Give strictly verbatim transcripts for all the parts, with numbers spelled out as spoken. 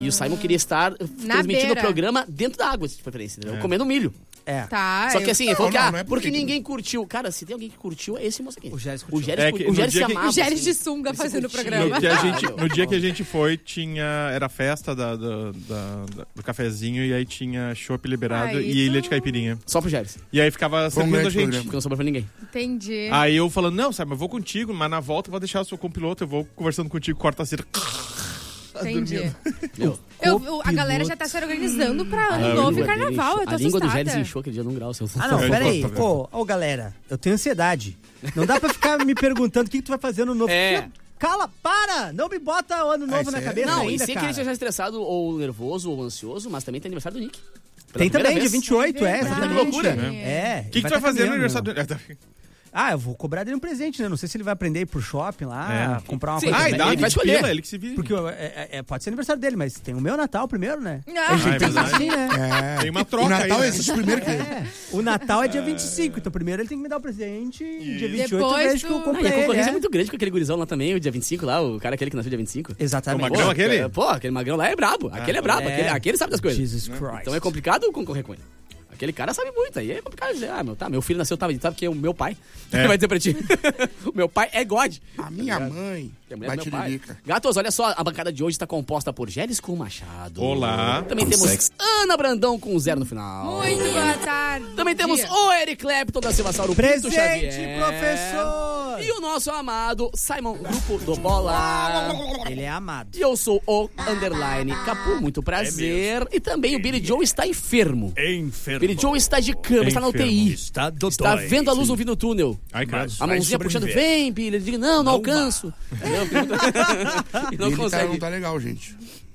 E o Simon queria estar Na transmitindo beira. o programa dentro da água, de preferência, entendeu? É. Comendo milho. É. Tá. Só que eu- assim, ele Não, falou que, não, ah, não é por porque isso. ninguém curtiu. Cara, se tem alguém que curtiu, é esse moço aqui. O Gélis curtiu. O Gélis, É que o no Gélis dia se que- amava. O Gélis assim. de sunga Ele se fazendo o curtia. programa. No, que a Ah, gente, meu. no dia que a gente foi, tinha. Era festa da, da- da- da- do cafezinho e aí tinha chopp liberado Aí e ilha tu- de caipirinha. Só pro Gélis, E aí ficava Foi um servindo a grande gente. programa. porque não sobrou pra ninguém. Entendi. Aí eu falando, não, sabe, eu vou contigo, mas na volta eu vou deixar o seu copiloto, eu vou conversando contigo, corta a cera. Entendi. Meu, Eu, eu- a galera já tá se organizando pra a ano novo e língua carnaval. dele- Eu tô A língua do assustada. Gélis inchou aquele dia num grau. Seu... Ah, não, Eu peraí. tô vendo. Ô, ô, galera, eu tenho ansiedade. Não dá pra ficar me perguntando o que, que tu vai fazer no novo. É. Cala, para! Não me bota o ano novo isso na é- cabeça Não, ainda, e sei que cara. ele esteja estressado ou nervoso ou ansioso, mas também tem aniversário do Nick. Pela Tem primeira também, dia vez. vinte e oito, é, Verdade. exatamente. Que loucura. É. O que, que tu vai tá fazer no caminhando, aniversário né? do. Ah, eu vou cobrar dele um presente, né? Não sei se ele vai aprender a ir pro shopping lá, É. comprar uma Sim. coisa. Ah, e Ele dá vai vinte escolher. pila, ele que se vira. Porque é, é- é- pode ser aniversário dele, mas tem o meu Natal primeiro, né? Ah, A gente é tem verdade. assim, né? É. Tem uma O troca Natal aí. é esses primeiros que... É. O Natal é dia vinte e cinco, então primeiro ele tem que me dar o presente e dia vinte e oito eu Depois vejo que eu tu- Ah, e comprei a ele. concorrência é é. muito grande com aquele gurizão lá também, o dia vinte e cinco lá, o cara aquele que nasceu dia vinte e cinco. Exatamente. O magrão Pô, aquele? é, Pô, aquele magrão lá é brabo. Aquele é brabo, É. aquele, aquele sabe das coisas. Jesus Christ. Então é complicado concorrer com ele. Aquele cara sabe muito, aí é complicado dizer, ah, meu, tá, meu filho nasceu, tá, sabe que é o meu pai. É. Vai dizer pra ti. O meu pai é God. A minha mãe Que é a mulher do meu pai. batiririca. Gatos, olha só, a bancada de hoje está composta por Gélis com Machado. Olá. Também Com temos sexo. Ana Brandão com zero no final. Muito boa tarde. Também temos Dia. o Eric Clapton da Silva Sauro Pinto Presente, Xavier. professor! E o nosso amado Simon Grupo do Bola. Ele é amado. E eu sou o Underline Capu, muito prazer. E também o Billy Joe está enfermo. Enfermo. Billy Joe está de cama, está na U T I. Está Está vendo a luz no fim do túnel. Ai, credo. A mãozinha puxando, vem, Billy. Ele diz, não, não, alcanço. Não, e não Ele tá, consegue. não tá legal, gente.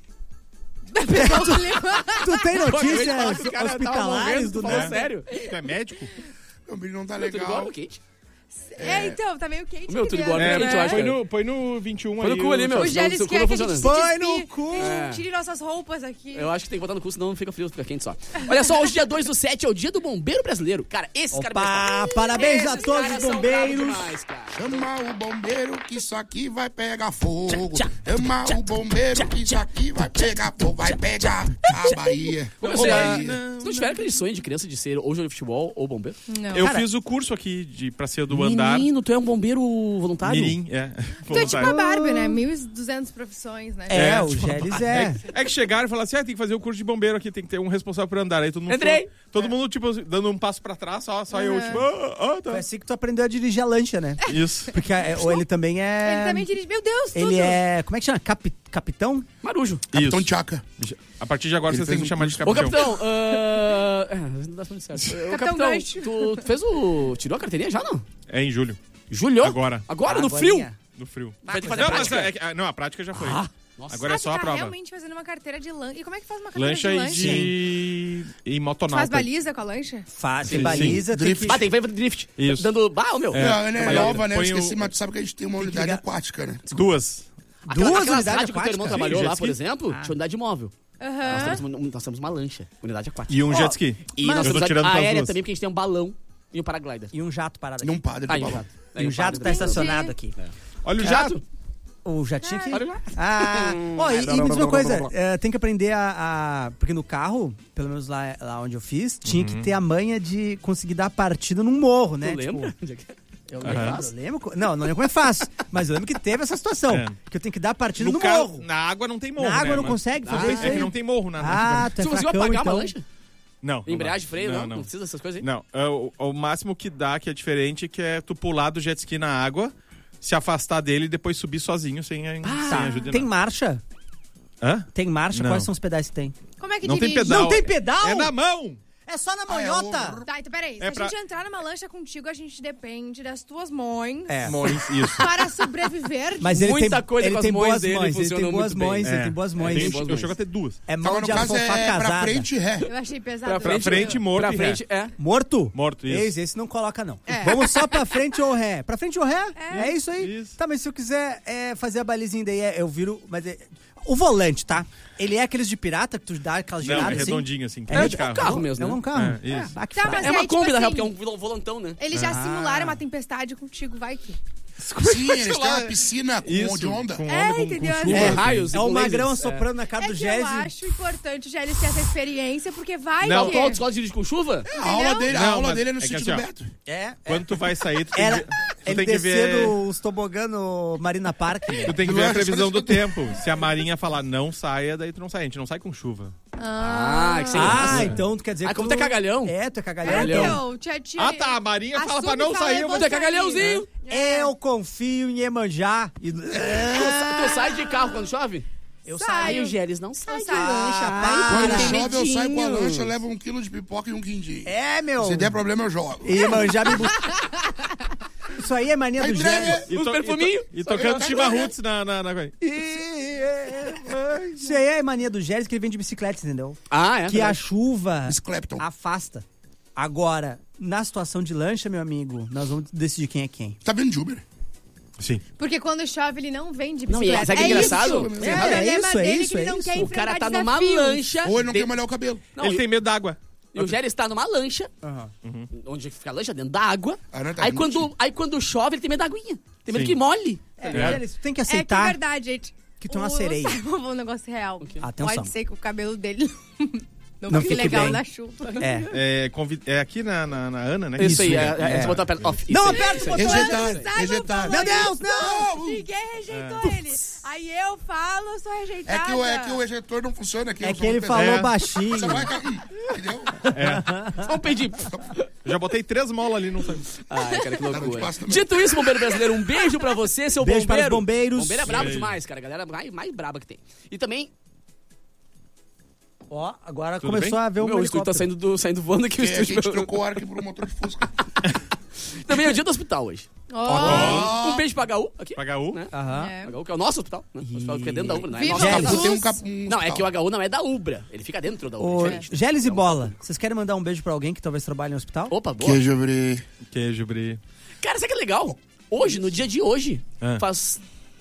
Tu tem Pô, acabei de falar notícias que o cara tava hospitalares morrendo, do tu falou nada? sério? Tu é médico? O Billy não tá Meu, tu ligou legal. no quente? É, então, tá meio quente. O meu, aqui tu ligou dentro, a né? quente, eu acho. Põe no, põe no vinte e um Põe no aí. cu ali, o- meu. O Gélis Seu cu quer não que a gente funciona. se Põe no despie, cu. que a gente É. tire nossas roupas aqui. Eu acho que tem que botar no cu, senão não fica frio, fica quente só. Olha só, hoje, dia dois do sete, é o dia do bombeiro brasileiro. Cara, esse cara... Opa, parabéns a Esses todos caras os são bombeiros. bravos demais, cara. Chama o bombeiro que isso aqui vai pegar fogo. Tchá, Chama o bombeiro que isso aqui vai pegar fogo. Vai pegar a Bahia. Como A você, Bahia. Vocês não tiveram aquele sonho de criança de ser ou jogador de futebol ou bombeiro? Não. Eu Cara, fiz o curso aqui de, pra ser do andar. Menino, tu é um bombeiro voluntário? Mirim, é. Tu é tipo a Voluntário. Barbie, né? mil e duzentas profissões, né? É, É, o Gélis é. É que chegaram e falaram assim: ah, tem que fazer o curso de bombeiro aqui, tem que ter um responsável por andar. Aí todo mundo. Entrei. foi- todo mundo, tipo, dando um passo pra trás, só, só eu, tipo, ah, ah, tá. Foi assim que tu aprendeu a dirigir a lancha, né? Isso. Porque é, ou ele também é... Ele também dirige. Meu Deus, tudo. Ele é... Como é que chama? Capi- capitão? Marujo. Capitão Isso. Tchaca. A partir de agora Ele vocês têm que fez me um chamar de Ô, capitão. capitão, ah, é, não dá muito certo. Ô, Capitão capitão, Gancho. tu, tu fez o... Tirou a carteirinha já, não? É em julho, Julho? Agora. Agora, no Agorinha. frio? no frio. Vai ter que fazer Não, a mas prática? é que- ah, não, a prática já foi. Ah, nossa. Agora é Ah, só tu a tá prova. realmente fazendo uma carteira de lancha. E como é que faz uma carteira Lancha de e lancha? de. e motonauta. Faz baliza com a lancha? Faz, tem Sim, baliza, sim. tem Drift. que... Ah, tem que fazer drift. Isso. Dando... Ah, o meu. É. Não, ela é Trabalhou. nova, né? Eu Põe o- esqueci, mas tu sabe que a gente tem uma unidade ligar- aquática, né? Duas. Aquela, Duas aquelas unidades rádios que o teu irmão aquáticas? trabalhou Sim, lá, jet por ski. exemplo, tinha unidade móvel. Nós, Aham. temos, um- nós temos uma lancha, unidade aquática. E um Ó, jet ski. E Mas- nós Eu tô temos a tirando pras aérea duas. também, porque a gente tem um balão e um paraglider. E um jato parado aqui. E um padre Ah, do e um balão. jato. E Aí o um jato tá padre- estacionado aqui. Olha o jato. O jatinho aqui. Olha o jato. Ah, ó, e, e me diz uma coisa, é, tem que aprender a, a- Porque no carro, pelo menos lá, lá onde eu fiz, tinha que ter a manha de conseguir dar a partida num morro, né? Tu lembra? Tipo, eu Aham. lembro, eu lembro. co- Não, não lembro como é fácil, mas eu lembro que teve essa situação. É. Que eu tenho que dar a partida no, No carro, morro. na água não tem morro. Na água né? não Mas- consegue fazer Ah, isso É que aí. não tem morro na Ah, tu é Você conseguiu fracão, apagar então. uma lancha? Não. não Embreagem, dá. freio, não, Não, não não. precisa dessas coisas aí? Não, é o, o máximo que dá, que é diferente, que é tu pular do jet ski na água, se afastar dele e depois subir sozinho sem, a- sem Tá. ajuda de Tem nada. marcha? Hã? Tem marcha? Não. Quais são os pedais que tem? Como é que Não tem dirige? pedal. Não tem pedal? É na mão! É só na Ah, é manhota? o- Tá, então peraí. Se É a pra- gente entrar numa lancha contigo, a gente depende das tuas mães É. Mães, isso. para sobreviver. Mas ele Muita tem, coisa ele com as tem mães boas dele mães, ele tem funcionam boas muito bem. mães, ele É. tem boas Tem mães. boas Eu, eu mães. chego a ter duas. É mão Então, no de caso, alfofá é pra casada. frente e ré. Eu achei pesado. Pra frente, Pra frente, morto Pra e frente, é. Morto? Morto, isso. Esse, esse não coloca, não. É. Vamos só pra frente ou ré? Pra frente ou ré? É, É. isso aí. Isso. Tá, mas se eu quiser é, fazer a balizinha daí, é, eu viro... Mas é- o volante, tá? Ele é aqueles de pirata que tu dá aquelas Não, é giradas assim? redondinho assim. que É nem tipo de um carro mesmo, É né? um carro. É, isso. Ah, que Tá, fraco. mas É uma aí, Kombi, tipo na real, assim, porque é um volantão, né? Eles já Ah. simularam uma tempestade contigo, vai que. Sim, eles têm uma piscina com Isso, de onda. com onda, É, com, entendeu? com chuva. É, assim. raios e É o com magrão lasers. assoprando na cara É do que eu Gélis. acho importante o Gélis ter essa experiência, porque vai Não, que... Qual escola de dirige com chuva? A aula dele, a Não, aula mas dele é no é que sítio assim, do ó, Beto. É, Quando tu vai sair, tu tem Era, que, tu ele tem que ver... descendo os tobogã no Marina Park. né? Tu tem que ver a previsão do tempo. Se a Marinha falar não saia, daí tu não sai. A gente não sai com chuva. Ah, que sem Ah, graça. então tu quer dizer Ah, que como tu é cagalhão? É, tu é É, cagalhão. meu, tia, tia, Ah, tá. A Marinha fala pra assume não e fala, sair. eu Eu vou vou Tu é cagalhãozinho. É. Eu confio em Iemanjá. E... Tu, sa- tu sai de carro quando chove? Eu Saio. Aí o Gélis não sai Eu de saio. lancha, Ah, pai. Quando Tem chove, eu saio com a medinho. lancha, levo um quilo de pipoca e um quindim. É, meu. Se der problema, eu jogo. Iemanjá me... bu- Isso aí é mania Tá do entregue. Gélis. E, Os to- perfuminhos. e, to- e tocando chimarruts na, na, na coisa. Isso aí é mania do Gélis, que ele vem de bicicleta, entendeu? Ah, é. Que a verdade. chuva Miss Clapton. afasta. Agora, na situação de lancha, meu amigo, nós vamos decidir quem é quem. Tá vendo de Uber? Sim. Porque quando chove, ele não vem de Não, e bicicleta. sabe que é engraçado? Isso. É, É, o problema é isso, é dele isso, que ele é não isso. quer O cara enfrentar tá numa desafios. lancha. Ou ele não de- quer molhar o cabelo. Não, Ele e- tem medo d'água. E o Gélis tá numa lancha, onde fica a lancha dentro da água. Ah, não, tá aí, muito quando, chique. aí quando chove, ele tem medo da aguinha. Tem medo Sim. que molhe. É, ligado? Gélis, tu tem que É que é aceitar verdade, gente. que tu é uma O- sereia. Sabe um negócio real? Atenção. Pode ser que o cabelo dele não, Não fique fique legal bem. na chuva. É. É, convi- é aqui na, na, na Ana, né? Isso, aí, é, é. é, você botou a perna off. Não, Isso aí, aperta isso o aí. botão. Rejeitaram, Simon rejeitaram. falou Meu Deus, isso. não! Ninguém rejeitou ele. Aí eu falo, eu sou É rejeitada. que, o, é que o ejetor não funciona aqui. É eu que sou ele muito falou É. baixinho. pesado. Você vai cair, entendeu? Só um peidinho. Eu já botei três molas ali, não sei. Ai, cara, que Cara, eu te loucura. passo também. Dito isso, bombeiro brasileiro, um beijo pra você, seu Beijo para bombeiro. os bombeiros. Bombeiro é brabo Beijo. demais, cara. A galera mais, mais braba que tem. E também, Ó, agora Tudo começou bem? a ver o um meu estúdio tá helicóptero. saindo, do, saindo voando aqui. O Que a estúdio. gente trocou o ar aqui por um motor de Fusca. Também é o dia do hospital hoje. Ó, Um beijo pra H U aqui. Pra H U. Né? Aham. é. H U, que é o nosso hospital. Né? O hospital fica dentro da Ubra, não é Viva nosso o hospital. SUS. Tem um cap... um Não, é que o hospital. H U não é da Ubra. Ele fica dentro da Ubra. Ô, é diferente. Gélis e Bola, vocês querem mandar um beijo pra alguém que talvez trabalhe no hospital? Opa, boa. Queijo, Bri. Queijo, Bri. Cara, sabe que é legal? Hoje, no dia de hoje, Ah. faz...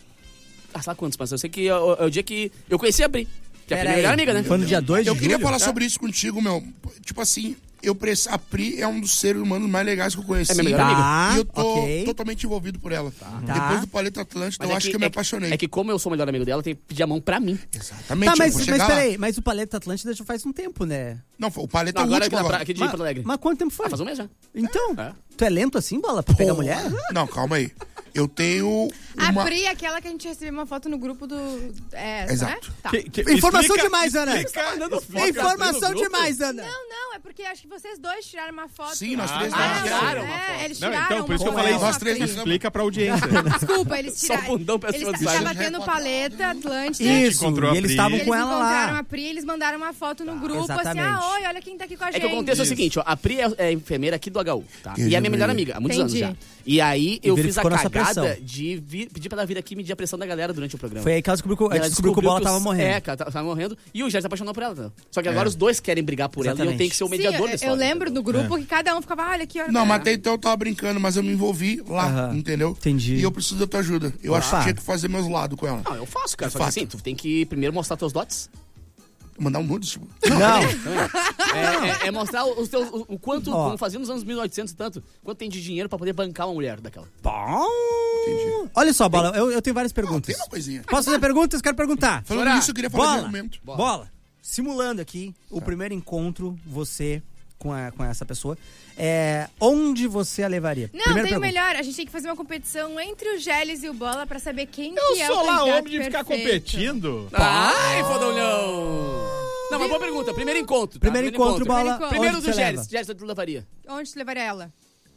Ah, sei lá quantos, mas eu sei que é o, é o dia que eu conheci a Bri. Que é a Pera minha melhor aí, amiga, né? Foi no dia dois de Eu queria julho? falar sobre isso contigo, meu. Tipo assim, eu preci... a Pri é um dos seres humanos mais legais que eu conheci. É minha melhor amiga. Tá, E eu tô ok. totalmente envolvido por ela. Tá. Depois do Paleta Atlântico, Mas eu é acho que, eu me é apaixonei. É que como eu sou o melhor amigo dela, tem que pedir a mão pra mim. Exatamente, Tá, eu mas, vou mas chegar lá. peraí, mas o Paleta Atlântida já faz um tempo, né? Não, o Paleta Não, é o agora aqui, último na pra, agora. aqui de Mas, Porto Alegre. mas quanto tempo foi? Ah, faz um mês já. Então, É. tu é lento assim, Bola, pra pegar mulher? Não, calma aí. Eu tenho A uma... Pri é aquela que a gente recebeu uma foto no grupo do... É, essa, Exato. né? Tá. Que- que- Informação explica- demais, Ana. explica- mandando foto Informação no grupo? demais, Ana. Não, não, é porque acho que vocês dois tiraram uma foto. Sim, nós três Ah, temos. tiraram é, uma foto. eles Não, tiraram então, por isso que eu uma falei, foto. nós três Pri. Explica pra audiência. Desculpa, eles Só tiraram. o bundão pra Eles cima do estavam site. batendo paleta, Atlântida. Isso, encontrou a e eles Pri. estavam Eles com ela encontraram lá. a Pri, eles mandaram uma foto no grupo, exatamente. assim, ah, oi, olha quem tá aqui com a gente. É que o contexto é o Isso. seguinte, ó, a Pri é, é enfermeira aqui do H U, tá? Entendi. E é minha melhor amiga, há muitos Entendi. anos já. E aí eu fiz a verificou nossa cagada pressão. de vir- pedir pra ela vir aqui medir a pressão da galera durante o programa. Foi aí que ela descobriu que, a gente Ela descobriu que o Bola os- tava morrendo. É, cara, tava morrendo. E o Jair se apaixonou por ela. Tá? Só que agora os dois querem brigar por ela e eu Exatamente. tenho que ser o Sim, mediador eu, dessa eu história, lembro entendeu? do grupo que cada um ficava, olha aqui, olha Não, aqui. mas até então eu tava brincando, mas eu me envolvi lá, Aham. entendeu? Entendi. E eu preciso da tua ajuda. Eu Opa. acho que tinha que fazer meus lados com ela. Não, eu faço, cara. Só que Fato. assim, tu tem que primeiro mostrar teus dotes. Mandar um nudes, tipo. Não, É, é- é mostrar os teus, o, o quanto, Ó. como fazia nos anos mil e oitocentos e tanto, quanto tem de dinheiro pra poder bancar uma mulher daquela. bom. Entendi. Olha só, Bola, eu, eu tenho várias Ah, perguntas. tem uma coisinha. Posso fazer perguntas? Quero perguntar. Falando Chorar. nisso, eu queria falar de Bola, argumento. bola, simulando aqui o primeiro encontro, você com, a- com essa pessoa, é, onde você a levaria? Não, Primeira tem o pergunta. melhor. A gente tem que fazer uma competição entre o Gélis e o Bola pra saber quem Eu que é sou o lá candidato homem de ficar perfeito. competindo. Ai, fodolhão! Não, mas boa pergunta. Primeiro encontro. Tá? Primeiro encontro, Bola, Primeiro encontro. Primeiro onde do você Gélis. leva? Gélis, tu levaria? Onde tu levaria ela?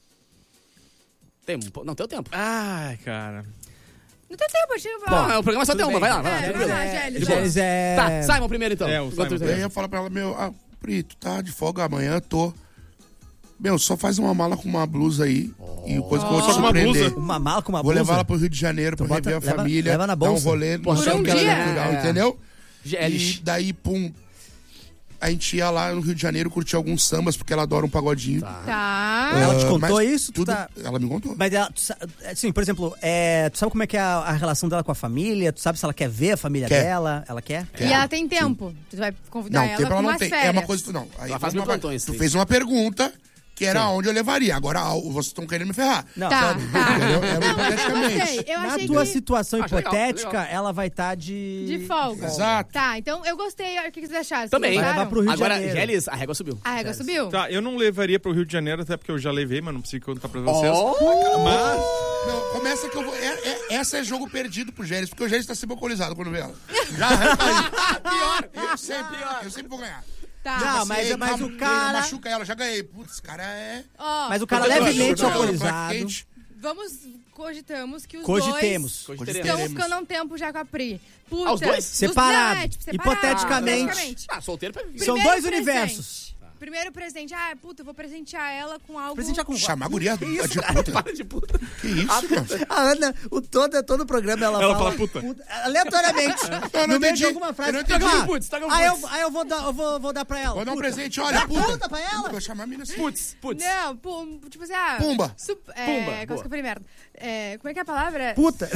Tem um po- Não, tem o tempo. Ai, cara. No teu tempo, eu chego Bom, é, o programa só tem uma. Vai lá, vai lá. É, tranquilo. vai lá, Gélis. Gélis é... Tá, Simon primeiro então. É, o Enquanto Simon. tu- Aí eu falo pra ela, meu, ah, Pri, tu tá de folga amanhã, tô. Meu, só faz uma mala com uma blusa aí. E coisa que eu vou te Só com uma surpreender. blusa? Uma mala com uma Vou blusa? levar ela pro Rio de Janeiro pra Tu bota- rever a leva- família. leva na Dar um bolsa. rolê. Por mostrar um o que ela dia? é legal, É. entendeu? Gélis. E daí, pum, a gente ia lá no Rio de Janeiro curtir alguns sambas, porque ela adora um pagodinho. Tá. Ela te Ah, contou mas isso? Tu Tudo, tá- Ela me contou. Mas ela, tu sa- assim, por exemplo, é, tu sabe como é que é a, a relação dela com a família? Tu sabe se ela quer ver a família Quer. dela? Ela quer? E ela tem tempo. Tu vai convidar Não, ela tempo com ela não umas tem. férias. É uma coisa... Não, aí Ela faz uma- mil plantões, Tu sim. fez uma pergunta que era Sim. onde eu levaria. Agora ah, vocês estão querendo me ferrar. Não, Tá, sabe? tá. Entendeu? É Não, mas eu hipoteticamente. gostei. Eu Na achei tua que... situação Acho legal, hipotética, legal. ela vai estar de... De folga. Exato. Tá, então eu gostei. O que vocês acharam? Também. Vocês Vai gostaram? levar pro Rio de Agora, Janeiro. Gélis, a régua subiu. A régua subiu? Tá, eu não levaria pro Rio de Janeiro, até porque eu já levei, mas não preciso contar pra vocês. Oh! Mas, Não, começa que eu vou. É, é, essa é jogo perdido pro Gélis, porque o Gélis tá sempre alcoolizado quando vê ela. Já arranca aí. Pior. Eu sempre, eu sempre vou ganhar. Tá. Não, mas- Ei, mas calma, o cara- machuca ela, já ganhei. Putz, esse cara é. Ó, Mas o cara Protetor, levemente protetor, alcoolizado. Quente. vamos... Cogitamos que os Cogitemos. dois Cogiteremos. estão ficando há um tempo já com a Pri. Puta, Ah, os dois? dos- Separado. é, tipo, separado, Hipoteticamente. praticamente. Ah, solteiro pra São Primeiro dois presente. universos. Primeiro presente. Ah, puta, eu vou presentear ela com algo... Presentear com Chamar a guria Que de isso, puta. Para de puta. Que isso, cara? A Ana, o todo, todo o programa, ela, Ela fala, fala puta. aleatoriamente. Eu não no meio entendi. de alguma frase. Eu não entendi. Ah, Taca um putz, taca um aí, eu, putz. aí eu, vou dar, eu vou, vou dar pra ela. Vou dar um Puta. presente, olha, Dá puta. puta pra ela. Vou chamar a mina assim. Putz, putz. Não, pum, tipo assim, ah... Pumba. Sup, é, Pumba, quase boa. que eu falei merda. É, como é que é a palavra? Puta.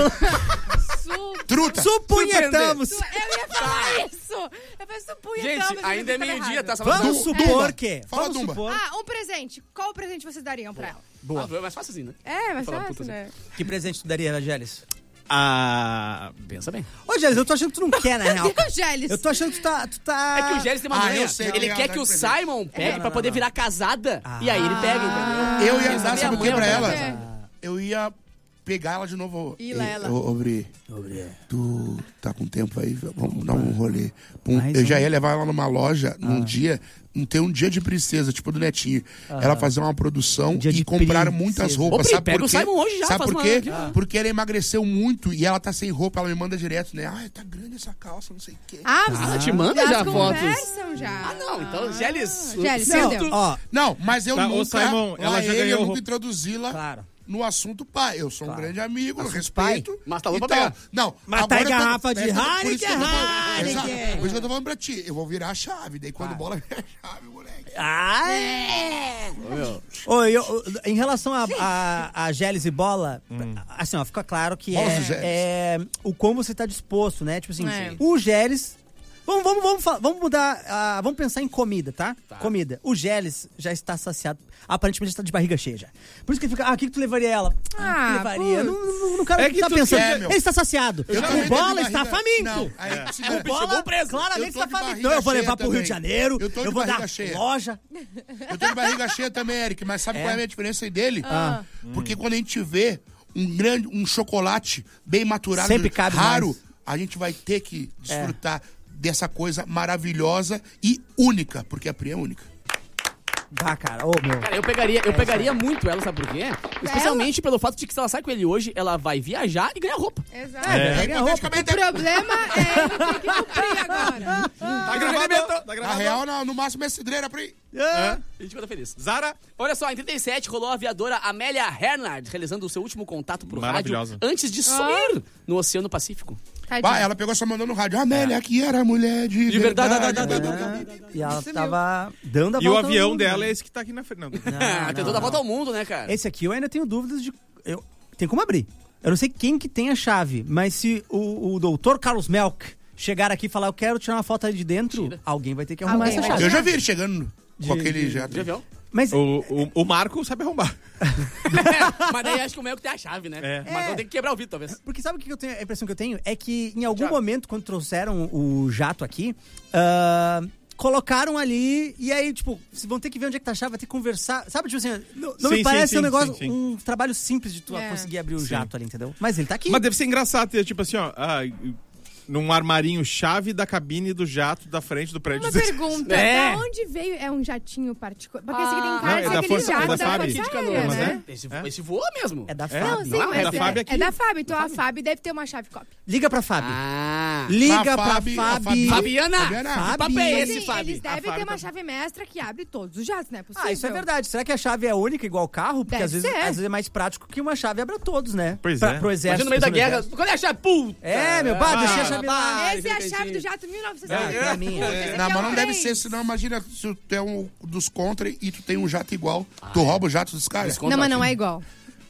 Su... Truta. Supunhetamos. Su- Eu ia falar isso! Eu falei supunhetamos. Gente, ainda é meio-dia, tá? Vamos Dumba. supor que... Fala, Vamos Dumba. supor... Ah, um presente. Qual presente vocês dariam pra ela? Boa. Ah, é mais fácil assim, né? É, mas Falar fácil, puta, né? Que presente tu daria, Gélis? ah, Pensa bem. Ô, Gélis, eu tô achando que tu não quer, na real. Deus, Gélis. Eu tô achando que tu tá... Tu tá... É que o Gélis tem uma Ah, manha. eu sei, Ele eu quer ia que dar o de presente. Simon pegue não, pra não, poder não. virar casada. E aí ele pega, entendeu? Eu ia Essa dar, minha sabe o mãe que pra é ela? É. Eu ia pegar ela de novo. E lá ela. Ô, ô, Bri, tu tá com tempo aí? Vamos dar um rolê. Pum, Mais eu um. já ia levar ela numa loja num dia, não ter um dia de princesa, tipo do Netinho. Ela fazer uma produção Um dia e de comprar princesa. muitas Ô, roupas. Pri, Sabe pega por o quê? Simon hoje já, Sabe faz por uma- quê? aqui, ó. Porque ela emagreceu muito e ela tá sem roupa. Ela me manda direto, né? Ai, tá grande essa calça, não sei o quê. Ah, Ela te manda já já fotos. conversam já. Ah, não. Então, Gélis... Gélis, Não, entendeu? ó, Não, mas eu Tá, ô, nunca... Simon, ela lá já ele, ganhou eu nunca roupa. introduzi-la claro. no assunto pai. Eu sou um grande amigo, eu Assunto respeito. Mas tá louco e pra tal. pegar. Não, Mas agora tá em eu tô- garrafa de presta- por isso que eu tô falando- Heineken, Exato, Heineken. por isso que eu tô falando pra ti. Eu vou virar a chave. Daí quando bola vira a chave, moleque. Ah, é. Ô, eu- em relação a, a, a Gélis e bola, assim, ó, fica claro que Bolas é, e Gélis. é o como você tá disposto, né? Tipo assim, É. o Gélis... Vamos, vamos, vamos, fa- vamos mudar, ah, vamos pensar em comida, tá? Comida. O Gélis já está saciado, aparentemente está de barriga cheia já. Por isso que ele fica, ah, o que, que tu levaria ela? Ah, Ah, que levaria? putz. Não, não, não quero É que que tá tu pensando. quer, meu. Ele está saciado. Eu também O tô bola de está barriga- faminto. Não, aí, se O não- bola, preso. claramente Eu tô está de faminto. barriga Então eu vou cheia levar pro Rio de também. Janeiro, Eu tô de eu vou dar barriga cheia. loja. Eu tô de barriga cheia também, Eric, mas sabe É? qual é a minha diferença aí dele? Ah. Porque quando a gente vê um grande, um chocolate bem maturado, Sempre cabe raro, mais. a gente vai ter que desfrutar dessa coisa maravilhosa e única, porque a Pri é única. Tá, cara. Ô, meu. Cara, eu pegaria, eu pegaria muito ela, sabe por quê? Especialmente pelo fato de que se ela sai com ele hoje, ela vai viajar e ganhar roupa. Exato. É, Aí, pega a roupa. O hipoteticamente, problema é ele ter que cumprir agora. tá gravado, tá na gravado. real, no, no máximo é cidreira, Pri. É. A gente vai estar feliz. Zara, Olha só, em trinta e sete rolou a aviadora Amélia Earhart realizando o seu último contato por rádio Maravilhosa. antes de sumir no Oceano Pacífico. Tadinho. Bah, ela pegou só mandou no rádio. A Amélia aqui era mulher de, De verdade, verdade. da, da, da, da, da. E ela tava dando a e o volta ao avião mundo, dela né? é esse que tá aqui na frente. Não. Ah, tentou dar volta ao mundo, né, cara? Esse aqui eu ainda tenho dúvidas de... Eu... Tem como abrir. Eu não sei quem que tem a chave, mas se o, o doutor Carlos Melk chegar aqui e falar, eu quero tirar uma foto aí de dentro, Tira. alguém vai ter que arrumar Alguém essa vai chave. Eu já vi ele chegando De- com aquele de- jato. De avião. Mas O, o, o Marco sabe arrombar. Mas daí acho que o Melco tem a chave, né? É. Mas É. vou ter que quebrar o vidro, talvez. Porque sabe o que eu tenho, a impressão que eu tenho? É que em algum Thiago. momento, quando trouxeram o jato aqui, ah, colocaram ali e aí, tipo, vocês vão ter que ver onde é que tá a chave, vai ter que conversar. Sabe, tipo assim, não, não Sim, me parece sim, um sim, negócio, sim, sim. um trabalho simples de tu É. conseguir abrir o Sim. jato ali, entendeu? Mas ele tá aqui. Mas deve ser engraçado ter, tipo assim, ó, ah, num armarinho, chave da cabine do jato da frente do prédio. Uma pergunta, É. da onde veio? É um jatinho particular? Porque esse aqui tem Ah. cara Não, é de da aquele Força- jato é da da Fab. Força Aqui de Aérea, Canoas, né? Esse, É? esse voa mesmo. É da É? Fábio. Não, sim, Não, é mas da Fab aqui. É da Fábio, então a Fábio deve ter uma chave cópia. Liga pra Fábio. Ah. Liga A pra Fabi- a Fabi. Fabi- Fabiana! Fabiana. Que papo é esse, Assim, Fabi? eles devem A Fábio ter uma tá- chave mestra que abre todos os jatos, né? Ah, isso é verdade. Será que a chave é única igual o carro? Porque Deve às vezes, ser. às vezes é mais prático que uma chave abra todos, né? Pois pra, é. Pro Imagina exército. no meio da pessoal do guerra. exército. Qual é a chave? Puta! É, meu, bah, deixei a Ah, chave bah, lá. Essa é a fica chave quentinho. do jato mil e novecentos. É, é a minha. Esse aqui Não, é mas o não deve três. ser, senão imagina se tu é um dos contra e tu tem um jato igual. tu rouba o jato dos caras. Desconto. Não, mas não é igual.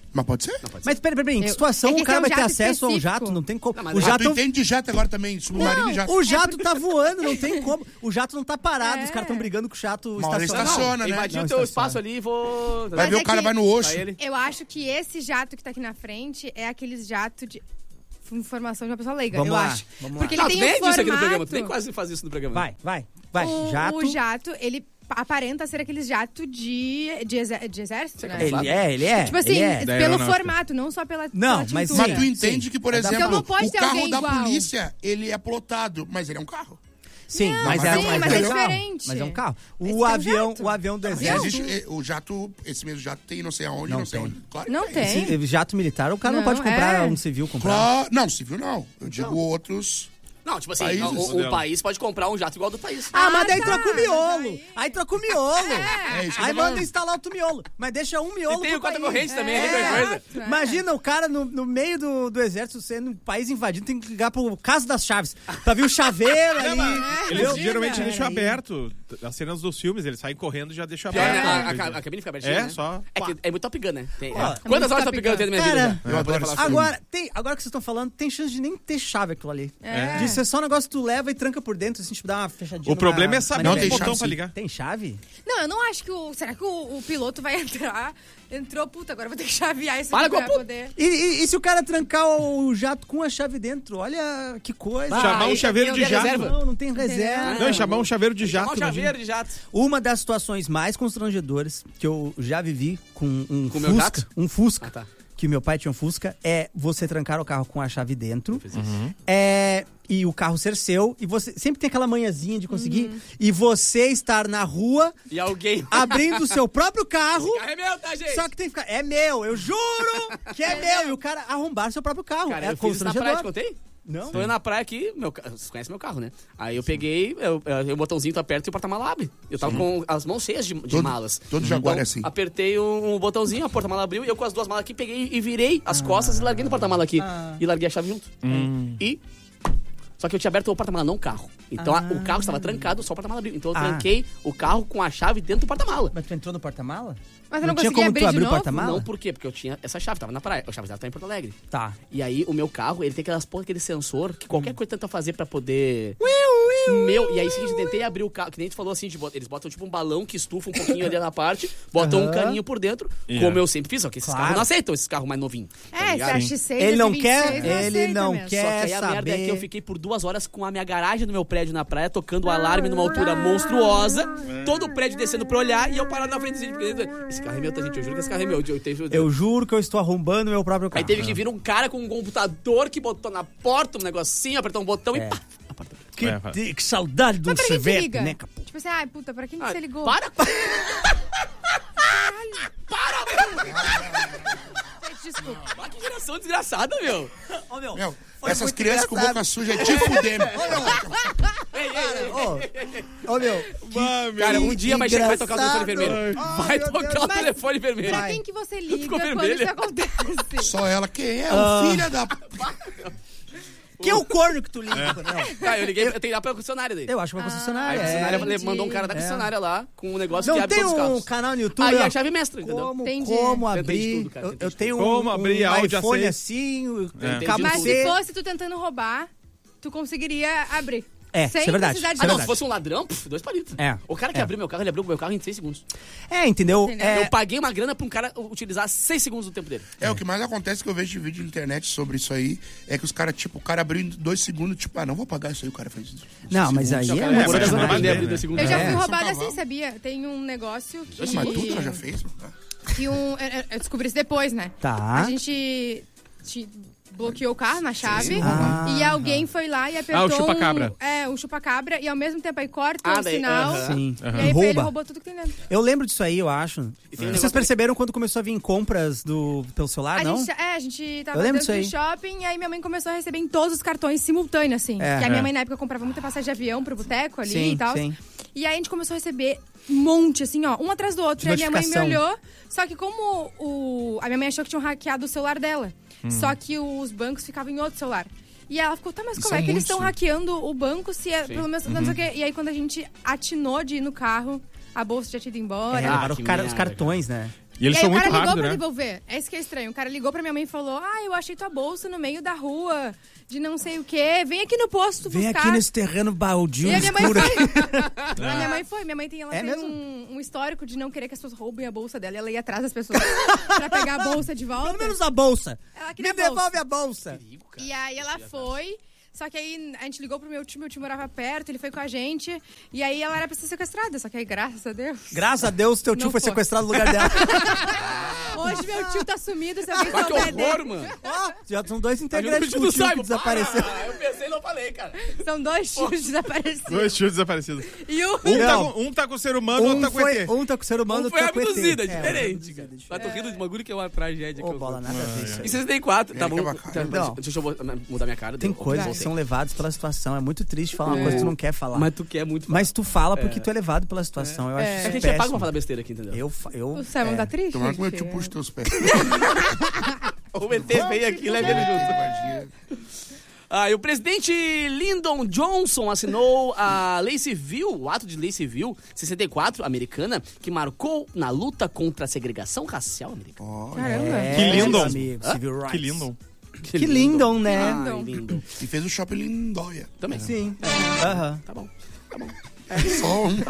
Mas pode ser? Não, pode ser. Mas peraí, peraí, em que Eu- situação é que o cara esse é vai um ter jato acesso a um específico. jato? Não tem como. Não, mas O é- Ah, tu jato, entende de jato agora também, submarino e jato. o jato tá voando, não tem como. O jato não tá parado, É. os caras estão brigando com o jato Uma hora estacionado. estaciona, né? Invadi Não, o teu estaciona. espaço ali e vou... Vai Mas ver é o cara que- vai no osso. Vai ele. Eu acho que esse jato que tá aqui na frente é aqueles jatos de informação de uma pessoa leiga, Vamos eu lá, acho. vamos Porque lá. Não, ele tu tem nem um disse aqui no formato... programa, tu nem quase faz isso no programa. Vai, vai, vai. O jato. o jato, ele aparenta ser aqueles jatos de, de, exé- de exército, né? Ele é, ele é. Tipo assim, ele é. Da pelo aeronáutica. formato, não só pela Não, pela mas tintura. Mas tu entende sim. que, por Então exemplo, não pode o ter carro alguém da igual. polícia, ele é plotado, mas ele é um carro. Sim, Não, mas, mas é, sim, mas mas é é um carro. diferente. Mas é um carro. Esse O é um avião, jato. o avião do Mas exército. existe, o jato, esse mesmo jato tem não sei aonde, Não não, sei tem. onde. Claro que Não tem. Sim, jato militar, o cara não, Não, pode comprar é. um civil comprar. Claro, não, civil não. Eu digo outros. Não, tipo assim, Países. o, o país pode comprar um jato igual do país. Ah, mas daí tá, troca o mas miolo. aí- Aí troca o miolo. É isso que Aí eu tô manda falando. instalar outro miolo. Mas deixa um miolo E tem pro o quarta país. corrente também, É. ali, qualquer coisa. Exato, é. Imagina o cara no, no meio do, do exército sendo um país invadido, tem que ligar pro Caso das Chaves. Pra vir o chaveiro ali. Eles Meu, geralmente cara, deixam aí. aberto. As cenas dos filmes, eles saem correndo e já deixam Pior, né? aberto. A, a, a cabine fica abertinha, É, né? só- É que é muito Top Gun, né? Tem- Ó, é. é Quantas muito horas Top Top Gun eu tenho na minha Cara, vida já? Eu Pra adoro poder falar esse sobre. Agora, tem, agora que vocês estão falando, tem chance de nem ter chave aquilo ali. É. De ser só um negócio que tu leva e tranca por dentro, assim, tipo, dá uma fechadinha. O problema numa é saber Não o tem botão chave, pra sim. ligar. Tem chave? Não, eu não acho que o... Será que o, o piloto vai entrar? Entrou, puta, agora eu vou ter que chavear isso Para aqui com a pra puta. poder... E, e- e se o cara trancar o jato com a chave dentro? Olha que coisa. Chamar um aí chaveiro tem de o jato. reserva. Não, não tem reserva. Não, e chamar um chaveiro de Chamar jato. um chaveiro imagina. de jato. Uma das situações mais constrangedoras que eu já vivi com um Com o meu Fusca, jato? um Fusca, Ah, tá. que meu pai tinha um Fusca, é você trancar o carro com a chave dentro. Fiz isso. É, e o carro ser seu, e você sempre tem aquela manhãzinha de conseguir, e você estar na rua, E alguém... abrindo o seu próprio carro, Carro é meu, tá, gente? só que tem que ficar, é meu, eu juro que é meu, e o cara arrombar seu próprio carro. Cara, é eu fiz isso na praia, te constrangedor. contei? Não? Tô indo na praia aqui, meu, ca- vocês conhecem meu carro, né? Aí eu peguei, eu, eu, o botãozinho tu aperta e o porta-mala abre. Eu tava com as mãos cheias de, de Todo- malas. todo Jaguar Então, é assim. Apertei um, um botãozinho, a porta-mala abriu, e eu com as duas malas aqui peguei e virei as costas e larguei no porta-mala aqui. E larguei a chave junto. E... Só que eu tinha aberto o porta-mala, não o carro. Então a- o carro estava trancado, só o porta-mala abriu. Então eu Ah. tranquei o carro com a chave dentro do porta-mala. Mas tu entrou no porta-mala? Mas eu não, tinha conseguia como abrir tu de abrir o novo? porta-mala? Não, por quê? Porque eu tinha essa chave, tava na praia. A chave dela tá em Porto Alegre. Tá. E aí, o meu carro, ele tem aquelas porra, aquele sensor que qualquer coisa tenta fazer pra poder... Meu, e aí, seguinte, eu tentei abrir o carro, que nem tu falou assim, de bot- eles botam tipo um balão que estufa um pouquinho ali na parte, botam um Aham. caninho por dentro, Yeah. como eu sempre fiz, só que esses Claro. carros não aceitam, esses carros mais novinhos. tá É, ligado? esse X seis, Ele não esse quer, vinte e seis, ele aceita não mesmo. quer. Só que aí a merda é saber. que eu fiquei por duas horas com a minha garagem do meu prédio na praia, tocando o alarme numa altura monstruosa, todo o prédio descendo pra olhar e eu parado na frente dele. Esse carro é meu, tá, gente? Eu juro que esse carro é meu. Eu, eu, Eu juro que eu estou arrombando meu próprio carro. Aí teve que vir um cara com um computador que botou na porta um negocinho, apertou um botão É. e pá, a porta abriu. Que, É, que- que saudade do Mas pra quem você Chevette, liga? né, capô? Tipo assim, ai, puta, pra quem que Ah, você ligou? Para! Gente, desculpa. Ah, que geração desgraçada, meu! Ô, meu, Meu, foi essas muito crianças com engraçado. boca suja é te fudendo. Ei, ei, ei. Ô, ô, meu, Ah, meu. Cara, um dia vai, chegar, vai tocar o telefone engraçado. vermelho. Ai, Vai meu tocar Deus. o Mas- telefone vermelho. Pra Vai. quem que você liga Ficou quando vermelha. isso acontece? Só ela, quem é? Ah. O filho da... que é o corno que tu liga? Não, Ah, eu liguei, eu tenho que ir lá pra concessionária daí. eu acho uma Aí concessionária. a é. concessionária entendi. mandou um cara da concessionária lá com um negócio que Não abre tem todos os um carros. canal no YouTube? Aí ó, a chave mestra, entendeu? Como, Entendi. como Tentei de abrir. tudo, cara, eu, tentei eu de tenho Como um, abrir um áudio iPhone aceito. assim, o É. cabo Mas C. se fosse tu tentando roubar, tu conseguiria abrir. É, Sem isso é verdade, precisar de isso Ah, é não, novo. se fosse um ladrão, pff, dois palitos. É. O cara que É. abriu meu carro, ele abriu meu carro em seis segundos. É, entendeu? Entendeu? É, Eu paguei uma grana pra um cara utilizar seis segundos do tempo dele. É, o que mais acontece que eu vejo de vídeo na internet sobre isso aí é que os caras, tipo, o cara abriu em dois segundos, tipo, ah, não vou pagar isso aí, o cara fez isso. Não, mas aí O é cara uma mas demorou dez não anos pra vai aprender a ver, abrir né? dois segundos. Eu já É. fui São roubada cavalo. assim, sabia? Tem um negócio que... Mas tudo ela já fez, mano. que um, eu- eu descobri isso depois, né? Tá. A gente te- bloqueou o carro na chave Ah. e alguém foi lá e apertou Ah, o chupa-cabra. um, é, um chupa-cabra e ao mesmo tempo aí corta Ah, o daí- sinal aham. Sim. e aí Rouba. ele roubou tudo que tem dentro. Eu lembro disso aí, eu acho. E tem um Vocês negócio perceberam quando começou a vir compras do, pelo celular, a não? gente, é, a gente tava Eu lembro dentro do disso shopping e aí minha mãe começou a receber em todos os cartões simultâneos, assim. É. que a minha É. mãe na época comprava muita passagem de avião pro boteco ali Sim, e tal. sim. E aí a gente começou a receber um monte, assim, ó, um atrás do outro. De E a minha mãe me notificação. olhou, só que como o... A minha mãe achou que tinham hackeado o celular dela. Hum. Só que os bancos ficavam em outro celular. E ela ficou, tá, mas como São é que eles muitos, estão né? hackeando o banco se é Sim. pelo menos... Não sei o quê. E aí quando a gente atinou de ir no carro, a bolsa já tinha ido embora. É, Ah, para que o cara- os merda, cartões, né? E eles e aí são o cara muito ligou rápidos, pra né? devolver. É isso que é estranho. O cara ligou pra minha mãe e falou: ah, eu achei tua bolsa no meio da rua, de não sei o quê. Vem aqui no posto Vem buscar. aqui nesse terreno baldio E a minha mãe escuro. foi. A minha mãe foi. Minha mãe tem, ela É tem mesmo? um, um histórico de não querer que as pessoas roubem a bolsa dela. Ela ia atrás das pessoas pra pegar a bolsa de volta. Pelo menos a bolsa. Ela Me queria a bolsa. devolve a bolsa. Perigo, cara. E aí ela foi. Só que aí a gente ligou pro meu tio, meu tio morava perto, ele foi com a gente. E aí ela era pra ser sequestrada. Só que aí, graças a Deus. Graças a Deus, teu tio Não foi foi. sequestrado no lugar dela. Hoje meu tio tá sumido, se alguém Mas que souber horror, dele. mano. Ó, já são dois Ajuda integrantes o do tio tio que Simon. desapareceu. Ah, eu pensei e não falei, cara. São dois tios desaparecidos. Dois tios desaparecidos. E o... Um tá, Não. com, um tá com o ser humano, outro Um, tá com o foi, E T. um tá com o ser humano, Um foi outro tá com o E T. abduzido, é É, diferente, um cara. abduzido, é Mas tô rindo de um bagulho que é uma tragédia. Ô, que eu- bola, nada a ver isso aí. Em sessenta e quatro, tá É, bom. que é bacana. Tá, Não. Deixa eu bo- mudar minha cara. Tem deu- coisas que voltei. são levadas pela situação. É muito triste falar uma É. coisa que tu não quer falar. Mas tu quer muito. Mas tu fala porque tu é levado pela situação. Eu acho É. isso É que a gente é pago pra péssimo. falar besteira aqui, entendeu? Eu, fa- eu, O Simon é. tá triste? Tomara que meu gente? tio puxe teus pés. O E T vem aqui e leva ele junto. Imagina. Ah, e o presidente Lyndon Johnson assinou a lei civil, o ato de lei civil sessenta e quatro americana, que marcou na luta contra a segregação racial americana. Olha. Caramba. É, Que lindo. meu amigo, Hã? civil rights. Que lindo. Que lindo, né? Ai, lindo. E fez o shopping Lindóia. Também. Sim. Aham. Tá bom. Só um.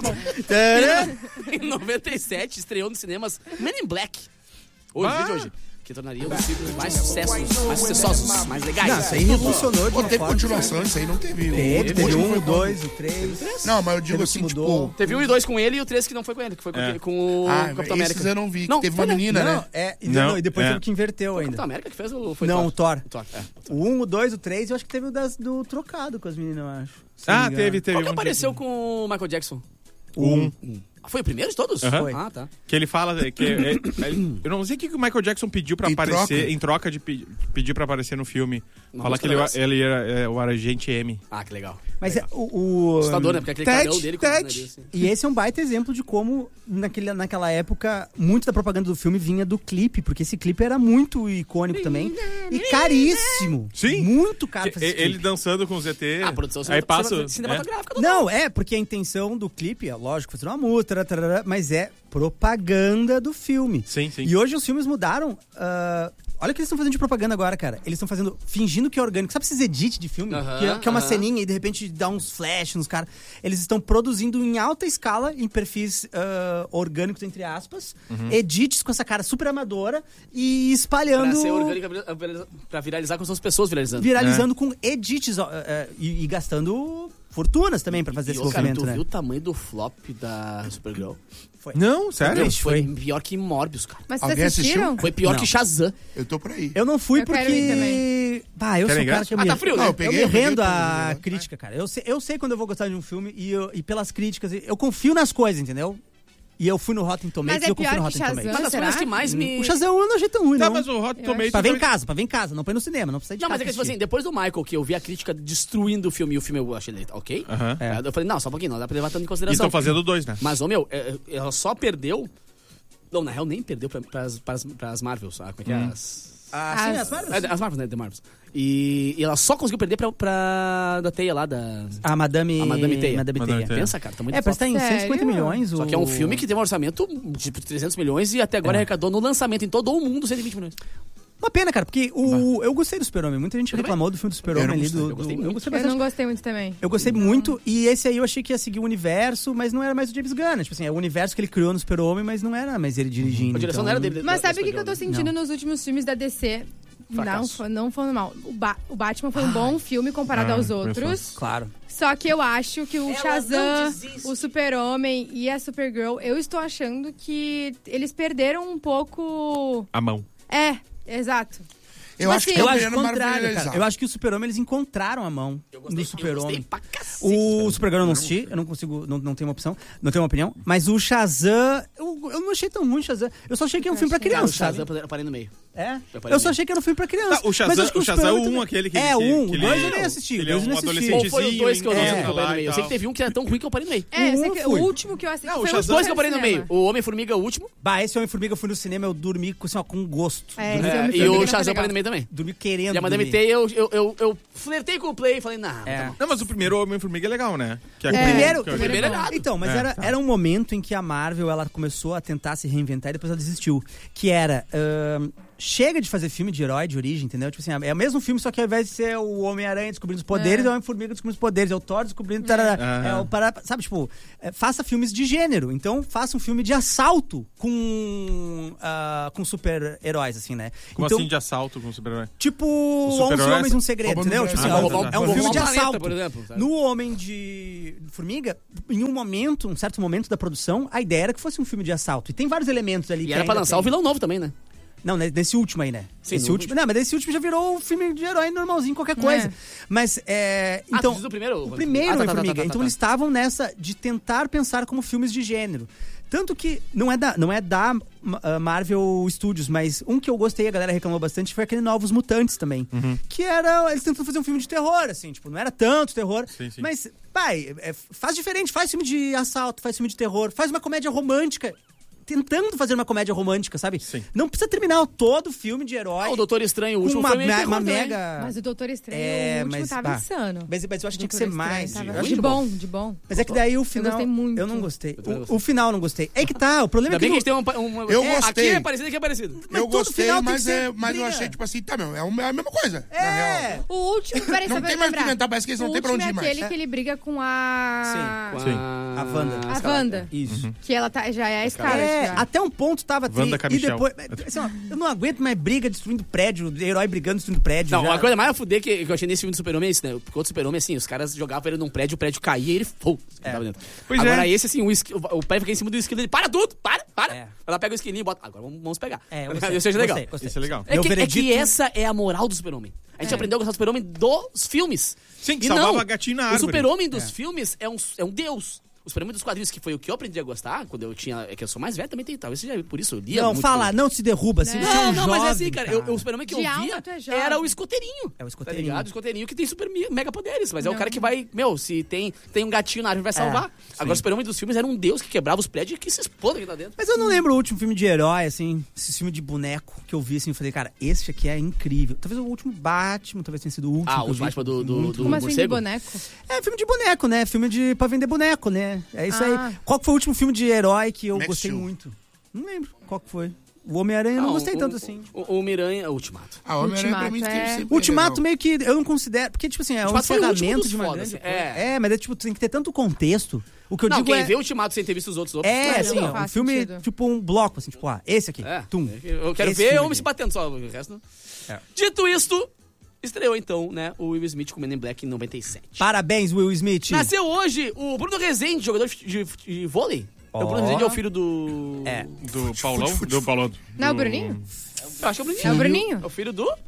Em noventa e sete, estreou nos cinemas Men in Black. Hoje, Ah. vídeo hoje. Que tornaria um dos filmes mais sucessos, mais sucessosos, mais legais. Não, isso aí revolucionou de Pô, uma teve forma. continuação, isso aí não teve. Teve, outro teve último um, foi o qual? dois, o três. Não, mas eu digo Teve assim, que mudou. tipo... Teve um e dois com ele e o três que não foi com ele, que foi com, É. aquele- com o Ah, Capitão América. esses eu não vi. que Não, teve foi, uma né? menina, Não, né? é, e, Não, não, e depois é. teve que inverteu Foi o ainda. Capitão América que fez ou foi Não, Thor? o Thor. O Thor, é. O um, o dois, o três, eu acho que teve o das, do trocado com as meninas, eu acho. Se não Ah, me engano. teve, teve. Qual que um apareceu dia- com o Michael Jackson? O um. Ah, foi o primeiro de todos? Aham. Foi. Ah, tá. Que ele fala que... é- é- ele- eu não sei o que que o Michael Jackson pediu pra Em aparecer, troca? em troca de pe- pedir pra aparecer no filme. Uma Fala música que ele, dessa. ele era é, o agente M. Ah, que legal. Mas é, o, o... Assustador, né? Porque aquele Ted, carão dele com o Ted. nariz, assim. E esse é um baita exemplo de como, naquele, naquela época, muito da propaganda do filme vinha do clipe, porque esse clipe era muito icônico também. E caríssimo. Sim. Muito caro Que- fazer esse ele clipe. dançando com o Z T. Ah, a produção aí passa, cinema- é. cinematográfica do Não, é, porque a intenção do clipe, é lógico, fazer uma multa, tarará, mas é propaganda do filme. Sim, sim. E hoje os filmes mudaram. ah, olha o que eles estão fazendo de propaganda agora, cara. Eles estão fazendo, fingindo que é orgânico. Sabe esses edits de filme? Aham, que, é, que é uma aham. ceninha e de repente dá uns flash nos caras. Eles estão produzindo em alta escala, em perfis ah, orgânicos, entre aspas, Uhum. edits com essa cara super amadora e espalhando. Pra ser orgânica, pra viralizar com as pessoas viralizando. Viralizando É. com edits ó, ah, e, e gastando fortunas também pra fazer E, esse ô, cara, movimento, tu né? viu o tamanho do flop da Supergirl? Não, sério? Triste. Foi Foi. pior que Morbius, cara. Mas vocês Alguém assistiram? assistiu? Foi pior Não. que Shazam. Eu tô por aí. Eu não fui Eu quero porque. ir também. Bah, eu Quer sou o cara ingresso? que eu Ah, me... tá frio, né? Não, eu Eu peguei, me eu peguei rendo pra- à né? crítica, cara. Eu sei, eu sei quando eu vou gostar de um filme e, eu- e pelas críticas. Eu confio nas coisas, entendeu? E eu fui no Rotten Tomatoes Mas é e eu confio pior no que Rotten Shazam? Tomatoes. Uma das Será? coisas que mais me... O Shazam eu não achei tão ruim, Tá, não. mas o Hot Eu Tomatoes... Pra ver em também- casa, pra ver em casa. Não pra ir no cinema, não precisa de Não, mas é que, casa tipo assim, assistir. depois do Michael, que eu vi a crítica destruindo o filme e o filme eu achei ele ok, Aham. É. eu falei, não, só um pouquinho, não dá pra levar tanto em E consideração. estão fazendo dois, né? Mas, ô meu, é, é, ela só perdeu... Não, na real, nem perdeu pra, pras, pras, pras Marvels, sabe? Como é que é? As... Ah, As- sim, as Marvels. É, as Marvels, né? The Marvels. E, e ela só conseguiu perder pra, pra da Teia lá, da... A Madame... A Madame Teia. Madame Madame Teia. Teia. Pensa, cara, tá muito É, parece que tá em Sério? cento e cinquenta milhões. Só o- que é um filme que teve um orçamento de trezentos milhões e até agora É. arrecadou no lançamento em todo o mundo cento e vinte milhões. Uma pena, cara, porque o... eu gostei do Super-Homem. Muita gente Tudo reclamou do filme do Eu Super-Homem não ali. gostei, Do, eu gostei do- muito. Eu gostei Eu bastante. não gostei muito também. Eu gostei muito, e esse aí eu achei que ia seguir o universo, mas não era mais o James Gunn. Tipo assim, é o universo que ele criou no Super-Homem, mas não era mais ele dirigindo. A direção então- não era dele. Mas da- sabe o da que, que eu tô Supergirl, né? sentindo nos últimos filmes da D C? Não, Fracasso. foi- não falando mal. O, ba o Batman foi um bom filme comparado Ah, aos começou. outros. Claro. Só que eu acho que o Ela Shazam, não desiste. o Super-Homem e a Supergirl, eu estou achando que eles perderam um pouco... A mão. É, exato. Eu Tipo acho que assim, Eu tá acho o querendo contrário, cara. marvelizar. Eu acho que o Super-Homem eles encontraram a mão Eu gostei, do eu gostei Super-Homem. pra cacete. O Supergirl eu não assisti, eu não consigo, não, não tenho uma opção, não tenho uma opinião. Mas o Shazam, eu, eu não achei tão ruim o Shazam. Eu só achei que é um filme pra Cara, o criança, Shazam sabe? eu parei no meio. É? Eu Eu só achei que era um filme pra criança. Tá, o Shazam- Mas acho que o Shazam é o Super-Homem um, aquele que É, ele- o que- um. que O ele- dois eu nem assisti. ele O é dois eu um nem assisti. adolescente. Ou foi o dois que eu não É, assisti que eu parei no meio? Eu sei lá que e teve um que era tão ruim que eu parei no meio. É, eu sei Um que foi. o último que eu assisti Não, o foi Shazam- Os o dois que eu parei no cinema. meio. O Homem-Formiga, o último. Bah, esse Homem-Formiga eu fui no cinema, eu dormi com, assim, ó, com gosto. É, Dormi, esse É, Homem-Formiga e não o foi Shazam eu legal. parei no meio também. dormi querendo E a Madame dormir. T, eu, eu, eu, eu flertei com o Play e falei, nah, É. tá bom. Não, mas o primeiro Homem-Formiga é legal, né? Que é O aquele primeiro- que eu- o primeiro é nada. Então, mas É, era, tá. era um momento em que a Marvel ela começou a tentar se reinventar e depois ela desistiu. Que era. ahn, chega de fazer filme de herói de origem, entendeu? Tipo assim, é o mesmo filme, só que ao invés de ser o Homem-Aranha descobrindo os poderes, é, É. o Homem-Formiga descobrindo os poderes, é o Thor descobrindo. Tarará, Aham. é o para, sabe, tipo, é, faça filmes de gênero. Então, faça um filme de assalto com, ah, com super-heróis, assim, né? Como então, assim de assalto com o super-herói? Tipo, super-heróis? onze Homens e um Segredo, Roubando entendeu? um Tipo assim, Brasil. ó, Ah, roubar um- é um roubar filme um de planeta, assalto. por exemplo, sabe? No Homem de Formiga, em um momento, um certo momento da produção, a ideia era que fosse um filme de assalto. E tem vários elementos ali E que era pra ainda lançar tem. o vilão novo também, né? Não, né, nesse último aí, né? Sim, Esse no último. Não, mas nesse último já virou um filme de herói normalzinho, qualquer coisa. É. Mas, é... Ah, Então, tu diz o primeiro? o primeiro Ah, tá, tá, Homem-Formiga. tá, tá, Então tá. eles estavam nessa de tentar pensar como filmes de gênero. Tanto que não é da, não é da uh, Marvel Studios, mas um que eu gostei, a galera reclamou bastante, foi aquele Novos Mutantes também. Uhum. Que era. Eles tentando fazer um filme de terror, assim, tipo, não era tanto terror. Sim, sim. Mas, pai, é, faz diferente, faz filme de assalto, faz filme de terror, faz uma comédia romântica. Tentando fazer uma comédia romântica, sabe? Sim. Não precisa terminar todo o filme de herói. Ah, o Doutor Estranho, o com último uma, foi meio me- terror uma também. mega. Mas o Doutor Estranho, É, o último mas, tava bah, insano. Mas, mas eu acho que tinha que ser Doutor mais. Estranho Eu tava acho de bom. bom, de bom. Mas é que daí o final. gostei muito. Eu não gostei. também O, gostei. o final eu não gostei. É que tá, o problema Ainda é bem que. que a no- gente tem um... um Eu é, gostei. Aqui é parecido, aqui é parecido. Mas Eu todo gostei, final tem mas, que ser é, mas eu briga. achei, tipo assim, tá, meu, é uma- é a mesma coisa. na É! real. O último, peraí, Não só pra tem mais o que lembrar. inventar, parece que eles não o têm pra último onde ir é mais. aquele que ele briga com a... Com Sim. A Wanda. A Wanda. Isso. Que ela tá, já é a Scarlet. É, já. até um ponto tava tri, Wanda e Camichel. depois. Assim, ó, eu não aguento mais briga destruindo prédio, herói brigando destruindo prédio. Não, já. a coisa mais a fuder que, que eu achei nesse filme do Super-Homem é isso, né? Porque o outro Super-Homem, assim, os caras jogavam ele num prédio, o prédio caía e ele pô, tava dentro. Pois Agora é. esse, assim, o, esqui, o, o pé fica em cima do esquilo, ele para tudo, para, para. É. Ela pega o esquilinho e bota, agora vamos, vamos pegar. É, eu Isso gostei, seja legal. gostei, gostei. Isso é legal. É Meu que, é veredito- que essa é a moral do Super-Homem. A gente É. aprendeu a gostar do Super-Homem dos filmes. Sim, que E salvava não, gatinho na o árvore. Super-Homem dos filmes é um, é um deus. O Super-Homem dos quadrinhos, que foi o que eu aprendi a gostar, quando eu tinha... É que eu sou mais velho também, tem, talvez seja por isso, eu lia Não, muito fala, coisa. não se derruba, assim, Não, você é um Não, não, mas é jovem, assim, cara. Eu, o Super-Homem que De eu alma, via tu é jovem. era o escoteirinho. É o Tá escoteirinho. ligado? O escoteirinho que tem super mi- mega poderes. Mas é o Não. cara que vai... Meu, se tem, tem um gatinho na árvore, vai salvar. Agora, o Super-Homem dos filmes era um deus que quebrava os prédios e que se exploda aqui lá dentro. Mas eu não lembro o último filme de herói, assim, esse filme de boneco que eu vi, assim, eu falei, cara, esse aqui é incrível. Talvez o último Batman, talvez tenha sido o último. Ah, que eu o vi. Batman do, do, Muito do Como assim, de morcego? boneco? É filme de boneco, né? Filme de pra vender boneco, né? É isso Ah. aí. Qual que foi o último filme de herói que eu Max gostei Steel. muito? Não lembro qual que foi. O Homem-Aranha eu não gostei o- tanto assim. O, o Miranha... O Ultimato. Ah, Homem-Aranha pra mim Ultimato, teve é. sempre Ultimato legal. meio que eu não considero, porque tipo assim, é um Ultimato foi o último encerramento dos de uma fodas, grande assim, coisa. é. É, mas é tipo, tem que ter tanto contexto. O que eu Não, digo quem é vê o Ultimato sem ter visto os outros... outros é, não, assim, não ó, um faz filme sentido. tipo um bloco assim, tipo, ah, esse aqui. É, Tum. eu quero Esse ver filme homem aqui. se batendo só, o resto não. É. Dito isto, estreou então, né, o Will Smith com Men in Black em noventa e sete. Parabéns, Will Smith. Nasceu hoje o Bruno Rezende, jogador de, de, de vôlei. Ó. O Bruno Rezende é o filho do... É. Do Paulão? Do Paulão. Não é o do- Bruninho? Eu acho que é o Bruninho. É o Bruninho? É o filho do...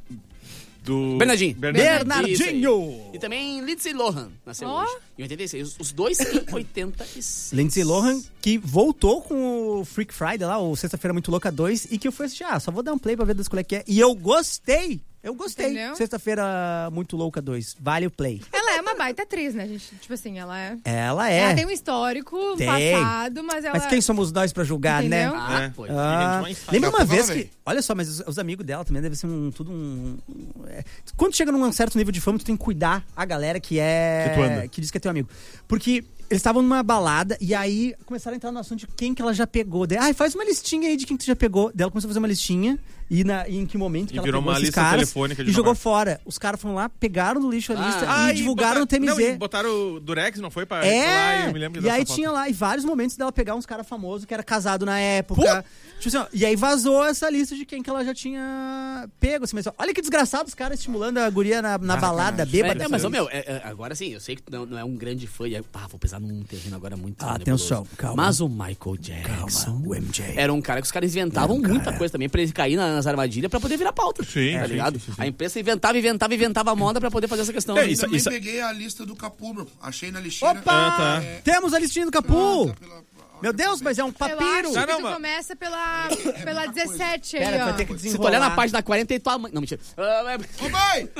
Do... Bernardinho. Bernardinho. Bernardinho. E também Lindsay Lohan nasceu Ó. hoje, em oitenta e seis. Os dois em oitenta e seis. Lindsay Lohan, que voltou com o Freak Friday lá, o Sexta-feira Muito Louca dois, e que eu fui assistir, ah, só vou dar um play pra ver das qual é que é. E eu gostei! Eu gostei. Entendeu? Sexta-feira Muito Louca dois, vale o play. Ela é uma baita atriz, né, gente? Tipo assim, ela é... Ela é. Ela tem um histórico, um Tem. passado, mas ela... Mas quem somos nós pra julgar, Entendeu? né? Ah, É. pô. Que Ah, gente mais faz. lembra Dá uma pra vez falar, que. véi. Olha só, mas os, os amigos dela também deve ser um. Tudo um. um- é. Quando chega num certo nível de fama, tu tem que cuidar a galera que é. Que tu anda. que diz que é teu amigo. Porque eles estavam numa balada e aí começaram a entrar no assunto de quem que ela já pegou. Daí, ai, faz uma listinha aí de quem que tu já pegou. Daí ela começou a fazer uma listinha e, na, e em que momento E que ela virou pegou uma esses lista caras telefônica de e jogou namorado. fora. Os caras foram lá, pegaram no lixo a Ah. lista Ah, e divulgaram botar- no T M Z. Não, e botaram o Durex, não foi? Pra É, lá, eu me lembro e dessa aí foto. tinha lá, e vários momentos dela pegar uns caras famosos que era casado na época. Tipo assim, ó, e aí vazou essa lista de quem que ela já tinha pego. Assim, mas ó, olha que desgraçado os caras estimulando a guria na, na Ah, balada, sacanagem. bêbada. É, mas, ô, meu, é, é, agora sim, eu sei que tu não, não é um grande fã. E, aí, pá, vou pesar num terreno agora muito Atenção, nebuloso. calma. Mas o Michael Jackson o M J. era um cara que os caras inventavam Era um muita cara. coisa também pra ele cair na- nas armadilhas pra poder virar pauta. Sim, tá sim, ligado? sim, sim, sim. A imprensa inventava, inventava, inventava moda pra poder fazer essa questão. É, aí. isso- Também peguei a lista do Capu, meu. Achei na listinha. Opa! Ah, tá. Temos a listinha do Ah, Capu! tá pela- Meu Deus, mas é um Eu papiro. acho Não, que não, tu mas- começa pela, pela dezessete aí, Pera, tu ó. vai ter que Se tu desenrolar. olhar na página quarenta e tua mãe... Não, mentira. Ah, é- Ô, mãe!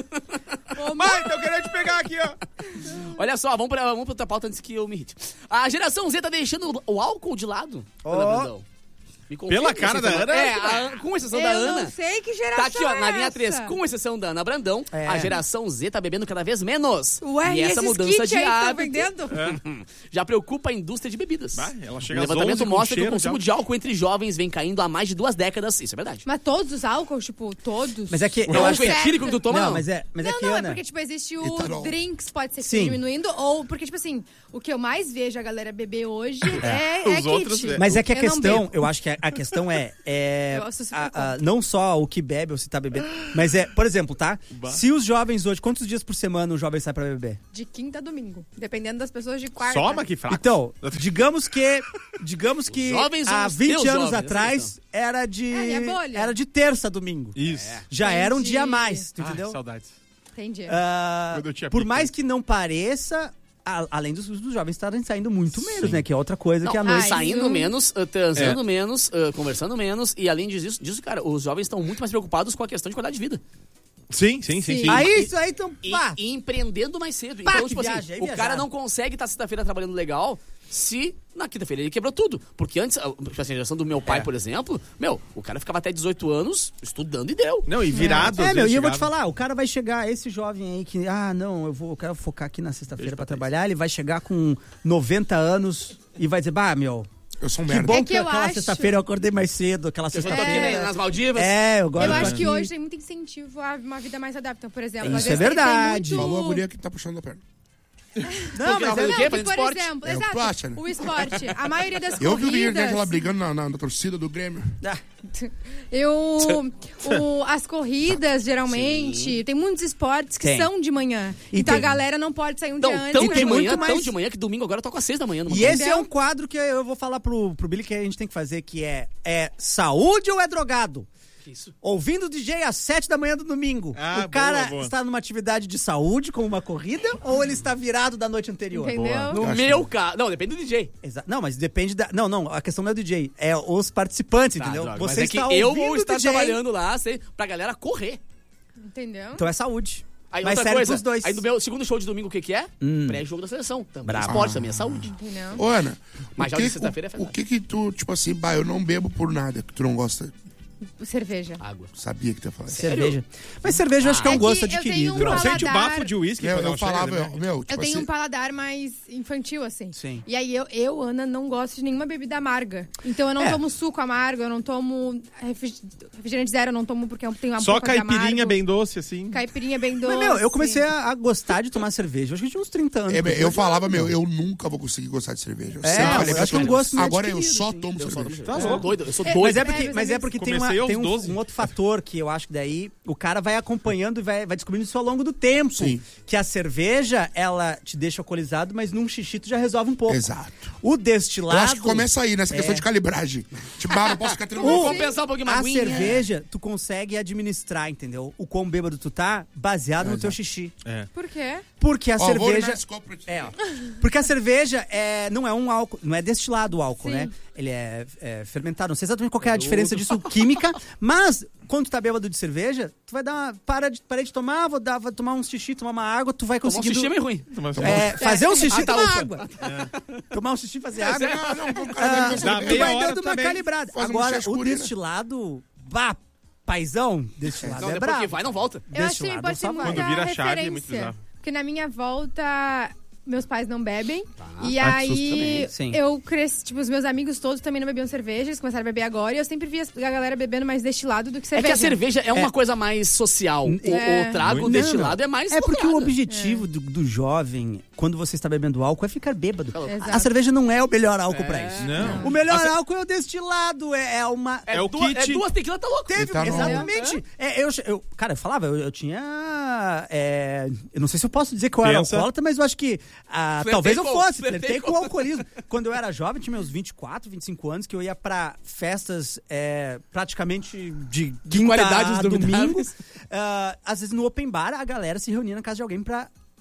Ô, Mãe, tô querendo te pegar aqui, ó. Olha só, vamos pra, vamos pra outra pauta antes que eu me irrite. A geração Z tá deixando o álcool de lado. Ó. Ana Brandão. Me confirma, Pela cara exceção- da Ana, É, acho que a- com exceção eu da não Ana. sei que geração Tá aqui, ó, é na linha essa. três, com exceção da Ana Brandão, É. a geração Z tá bebendo cada vez menos. Ué, e e essa esses mudança kits de aí que tão hábito vendendo? já preocupa a indústria de bebidas. Vai, ela O chega às levantamento onze com mostra que o cheiro consumo de de álcool entre jovens vem caindo há mais de duas décadas. Isso é verdade. Mas todos os álcools, tipo, todos? Mas é que Não, eu o acho que... etílico que tu toma, Não, não. mas é, mas é não, que, não, Ana... é porque, tipo, existe o Etanol. drinks, pode ser que Sim. esteja diminuindo, ou porque, tipo assim, o que eu mais vejo a galera beber hoje é, é, Os outros, kit. é. Mas é que a Eu não questão, bebo. eu acho que a, a questão é, é Eu sou super a- a- não só o que bebe ou se tá bebendo, mas é, por exemplo, tá? Se os jovens hoje, quantos dias por semana o jovem sai pra beber? De quinta a domingo, dependendo das pessoas de quarta. Só, mas que fraco. Então, digamos que, digamos que jovens são há os vinte teus anos jovens, atrás era de É, é bolha. era de terça a domingo. Isso. Já era um Entendi. dia a mais, tu Ai, entendeu? saudades. Entendi. Ah, Quando eu tinha por pica. mais que não pareça, a- além dos, dos jovens estarem saindo muito menos, né? Que é outra coisa Não, que a noite. Ai, saindo isso- menos, uh, transando É. menos, uh, conversando menos. E além disso, disso, cara, os jovens estão muito mais preocupados com a questão de qualidade de vida. Sim, sim, sim. Sim. sim. Aí, isso aí, então, E, pá. e empreendendo mais cedo. Pá, então, que tipo assim, viagem, aí o cara viajaram. não consegue estar sexta-feira trabalhando legal se na quinta-feira ele quebrou tudo. Porque antes, uh, tipo assim, a geração do meu pai, É. por exemplo, meu, o cara ficava até dezoito anos estudando e deu. Não, e virado. É, às meu, vezes, e eu vou te chegava. falar, o cara vai chegar, esse jovem aí que, ah, não, eu vou, eu quero focar aqui na sexta-feira pra trabalhar, ele vai chegar com noventa anos e vai dizer, bah, meu, Eu sou um que merda. bom É que, que eu aquela acho- sexta-feira eu acordei mais cedo, aquela Eu já tô aqui sexta-feira. né, nas Maldivas. É, eu gosto Eu de acho que aqui. hoje tem muito incentivo a uma vida mais adaptável. Então, por exemplo, Isso às é vezes tem- tem verdade. muito- Falou a guria que tá puxando a perna. Não, Porque mas ela é, faz o Não, quê? que, Fazendo por esporte? exemplo, É o exato, que tu acha, né? o esporte. A maioria das Eu vi o vídeo corridas... dela brigando na, na, na torcida do Grêmio. Ah, Eu, o- as corridas, geralmente, tem muitos esportes que Tem. são de manhã. E então tem. a galera não pode sair um Então, dia antes. tão pra de tem ir. manhã, muito tão mais- de manhã que domingo agora toca às seis da manhã. numa E corrida. esse é um quadro que eu vou falar pro, pro Billy que a gente tem que fazer, que é, é saúde ou é drogado? Isso. Ouvindo o D J às sete da manhã do domingo. Ah, o cara boa, boa. está numa atividade de saúde, como uma corrida, ou ele está virado da noite anterior? Entendeu? No Eu acho meu que- caso. Não, depende do D J. Exa- Não, mas depende da... Não, não, a questão não é do D J, é os participantes, Tá, entendeu? droga, Você mas é que está eu ouvindo vou o estar D J, trabalhando lá sei, pra galera correr. Entendeu? Então é saúde. Aí Mas outra serve coisa, pros dois. aí no meu segundo show de domingo, o que que é? Hum. Pré-jogo da seleção. Também Bravo. esporte, também é saúde. Entendeu? Ô, Ana, Mas o já que, de sexta-feira é o, feriado. o que que tu, tipo assim, bah, eu não bebo por nada, que tu não gosta? Cerveja. Água. Sabia que tu ia falar isso. Cerveja. Mas cerveja eu acho que é um É que gosto eu tenho adquirido. um Tu não sente o paladar- bafo de uísque Eu, quando eu ela chega, falava, né? eu- meu, tipo Eu tenho assim, um paladar mais infantil, assim. Sim. E aí, eu, eu, Ana, não gosto de nenhuma bebida amarga. Então, eu não É. tomo suco amargo, eu não tomo refri- refrigerante zero, eu não tomo porque eu tenho uma Só boca de caipirinha amargo. bem doce, assim. Caipirinha bem doce. Mas, meu, eu comecei a, a gostar de tomar cerveja. Eu acho que eu tinha uns trinta anos. é, depois eu de- falava, meu, eu nunca vou conseguir gostar de cerveja. Eu É, sempre eu falei pra acho que é um todo gosto mundo. meio Agora eu adquirido, só assim. tomo Eu sou, cerveja. eu sou doido, eu sou É, doido. Mas é É, porque, meus mas é amigos- porque tem, Comecei uma, aos tem um, doze. um outro fator que eu acho que daí o cara vai acompanhando e vai, vai descobrindo isso ao longo do tempo. Sim. Que a cerveja, ela te deixa alcoolizado, mas num xixi tu já resolve um pouco. Exato. O destilado... Eu acho que começa aí, nessa questão É. de calibragem. Tipo, ah, não posso ficar tendo Vou um compensar um pouquinho mais A aguinha. cerveja, tu consegue administrar, entendeu? O quão bêbado tu tá, baseado no teu xixi. É. Por quê? Ó, Porque a vou urinar cerveja... esse copo pra ti. É, ó. Porque a cerveja é, não é um álcool, não é destilado o álcool, Sim. né? Ele é, é fermentado. Não sei exatamente qual que é a diferença disso química, mas quando tu tá bêbado de cerveja, tu vai dar uma. Para de, para de tomar, vou, dar, vou tomar um xixi, tomar uma água, tu vai Tomar um conseguir. xixi é meio ruim. É, fazer um xixi e Ah, tá, tomar ufa. água. Tomar um xixi e fazer água. Não, não, o cara vai Dá beber Tu meia vai hora dando uma também. calibrada. Faz um Agora, chá de o urina. destilado, bah, paizão, destilado Não, é depois que brabo. vai, não volta. Eu acho que Destilado pode ser só vai. muita Quando vira a chave, é referência. muito bizarro. Porque na minha volta, meus pais não bebem. E Ah, que susto aí, também. Sim. eu cresci, tipo, os meus amigos todos também não bebiam cerveja, eles começaram a beber agora. E eu sempre vi as- a galera bebendo mais destilado do que É cerveja. que a cerveja é uma coisa mais social. O, É. o trago, o Muito. destilado é mais. É porque o loucurada. objetivo do, do jovem, quando você está bebendo álcool, é ficar bêbado. Exato. A cerveja não é o melhor álcool pra isso. Não. O melhor A ce- álcool é o destilado, é, é uma... É, É o duas, kit. é duas tequilas, tá louco. Teve, Etanol. exatamente. É, eu, eu, cara, eu falava, eu, eu tinha. é, eu não sei se eu posso dizer que eu era Pensa. alcoólatra, mas eu acho que. ah, Flertei talvez eu com- fosse, flertei flertei com- com o alcoolismo. Quando eu era jovem, tinha meus vinte e quatro, vinte e cinco anos, que eu ia pra festas é, praticamente de quinta qualidades a domingo. duvidáveis. Ah, às vezes no open bar, a galera se reunia na casa de alguém pra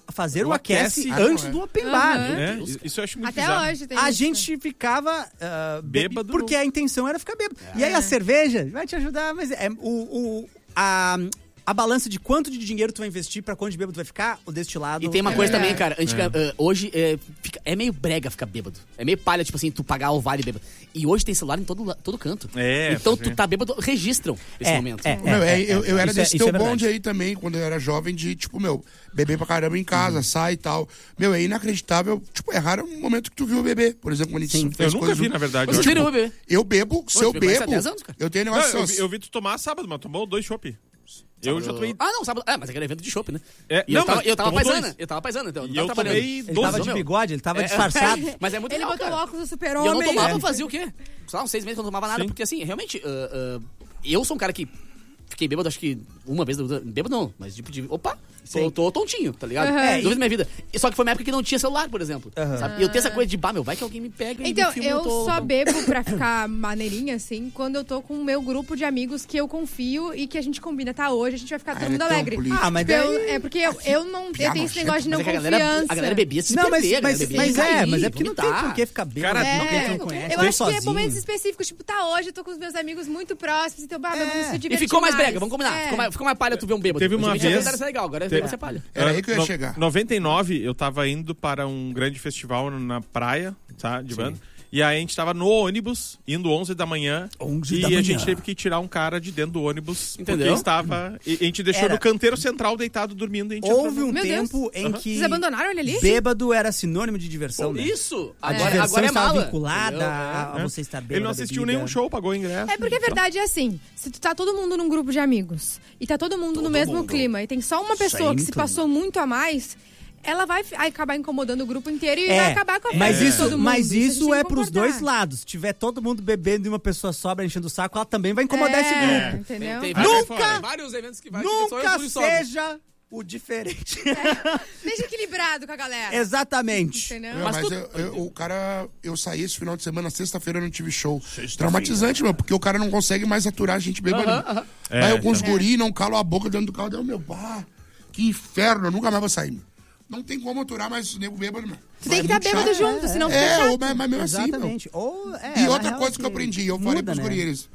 fazer o, O aquece, aquece. antes Ah, não, do é. open bar. Aham. É, isso eu acho muito Até bizarro. hoje tem A isso. gente ficava uh, Bêbado. porque a intenção era ficar bêbado. E aí a cerveja vai te ajudar, mas é o, o a, a balança de quanto de dinheiro tu vai investir pra quanto de bêbado tu vai ficar, o destilado. E tem uma É coisa verdade. também, cara. Antiga, eh, hoje é, fica- é meio brega ficar bêbado. É meio palha, tipo assim, tu pagar o vale bêbado. E hoje tem celular em todo, la- todo canto. É, Então pode tu ver. tá bêbado, registram esse É, momento. é. Meu, é, eu, eu era Isso é- desse isso é teu bonde verdade. aí também, quando eu era jovem, de, tipo, meu, beber pra caramba em casa, sai e tal. Meu, é inacreditável. Tipo, é raro um momento que tu viu beber. Por exemplo, quando a gente Sim. fez Eu nunca coisas... vi, na verdade. Vocês Eu, viram o bebê? Eu bebo, se Pô, eu tu bebeu há bebo, dez anos, cara. eu tenho Não, negócio eu, assim, vi, eu vi tu tomar sábado, mas tomou dois chopp. Eu já tomei... Ah, não, sábado. É, mas aquele evento de chopp, né? É, E não, eu tava, mas eu tava tomou paisana. dois. Eu tava paisana, então. E tava eu trabalhando. tomei Ele doze. tava de meu. bigode, ele tava É, disfarçado. Mas é muito Ele legal, botou o cara. óculos do E eu super-homem. não tomava, É. fazia o quê? Sei lá, uns seis meses que eu não tomava nada, Sim. porque assim, realmente, ah, ah, eu sou um cara que fiquei bêbado, acho que uma vez, bêbado não, mas tipo de, opa, tô, tô tontinho, tá ligado? Aham. É, É, duas vezes na minha vida. E Só que foi uma época que não tinha celular, por exemplo, sabe? E eu tenho essa coisa de, bah, meu, vai que alguém me pega e Então, me filma, eu tô... só bebo pra ficar maneirinha, assim, quando eu tô com o meu grupo de amigos que eu confio e que a gente combina, tá? Hoje a gente vai ficar todo ele mundo é tão alegre. político. Ah, mas Tipo, eu- daí... é porque eu, eu não eu tenho esse negócio de não Mas é que a confiança. galera, a galera bebia se Não, mas, perder, a mas, galera bebia mas e é, cair, mas é porque não tem vomitar. por que ficar bêbado. Cara, não tem É, quem não conhece. eu Tô acho que é sozinho. momentos específicos, tipo, tá, hoje eu tô com os meus amigos muito próximos, então, bah, vamos se divertir E ficou mais mais. brega, vamos combinar. É. Ficou, mais, ficou mais palha tu ver um bêbado. Teve uma Antigamente a vez- vida era legal, agora Teve- vai ser palha. Era aí que eu ia No- chegar. noventa e nove, eu tava indo para um grande festival na praia, tá? De banda. E aí a gente tava no ônibus, indo onze da manhã. onze e da a manhã. gente teve que tirar um cara de dentro do ônibus. Entendeu? Porque estava... E a gente deixou Era- no canteiro central deitado dormindo. E a gente Houve entrou um no- Meu Deus. tempo em que Vocês abandonaram ele ali? bêbado era sinônimo de diversão, né? Isso! A Agora, diversão agora é estava mala. vinculada entendeu? a, a você estar bêbado. Ele não assistiu bebida. nenhum show, pagou o ingresso. É porque a verdade é assim, se tu tá todo mundo num grupo de amigos e tá todo mundo no mesmo mundo. clima e tem só uma pessoa que se Sempre. passou muito a mais, ela vai fi- acabar incomodando o grupo inteiro e É, vai acabar com a mas festa de isso, todo mundo. mas a gente isso tem é que pros concordar. dois lados. Se tiver todo mundo bebendo e uma pessoa sobra enchendo o saco, ela também vai incomodar É, esse grupo. entendeu? Tem, Vai vários- fora. tem vários eventos que vai que só eu Nunca fui e sobe. seja o diferente. Deixa equilibrado com a galera. Exatamente. Entendeu? Meu, Mas mas tu- eu- eu- o cara, eu saí esse final de semana, sexta-feira eu não tive show. Traumatizante, meu, porque o cara não consegue mais aturar a gente bêbado. Aham, aham. Aí É, eu com os guri, não calo a boca dentro do carro, deu meu, pá, que inferno, eu nunca mais vou sair, meu. Não tem como aturar mais o nego bêbado, meu. Tu tem É que estar muito bêbado chato. junto, senão fica É, chato. ou, mas, mas mesmo assim, meu. Exatamente. Ou, é, E na outra real coisa é que eu aprendi, eu falei muda, pros né? guri, eles,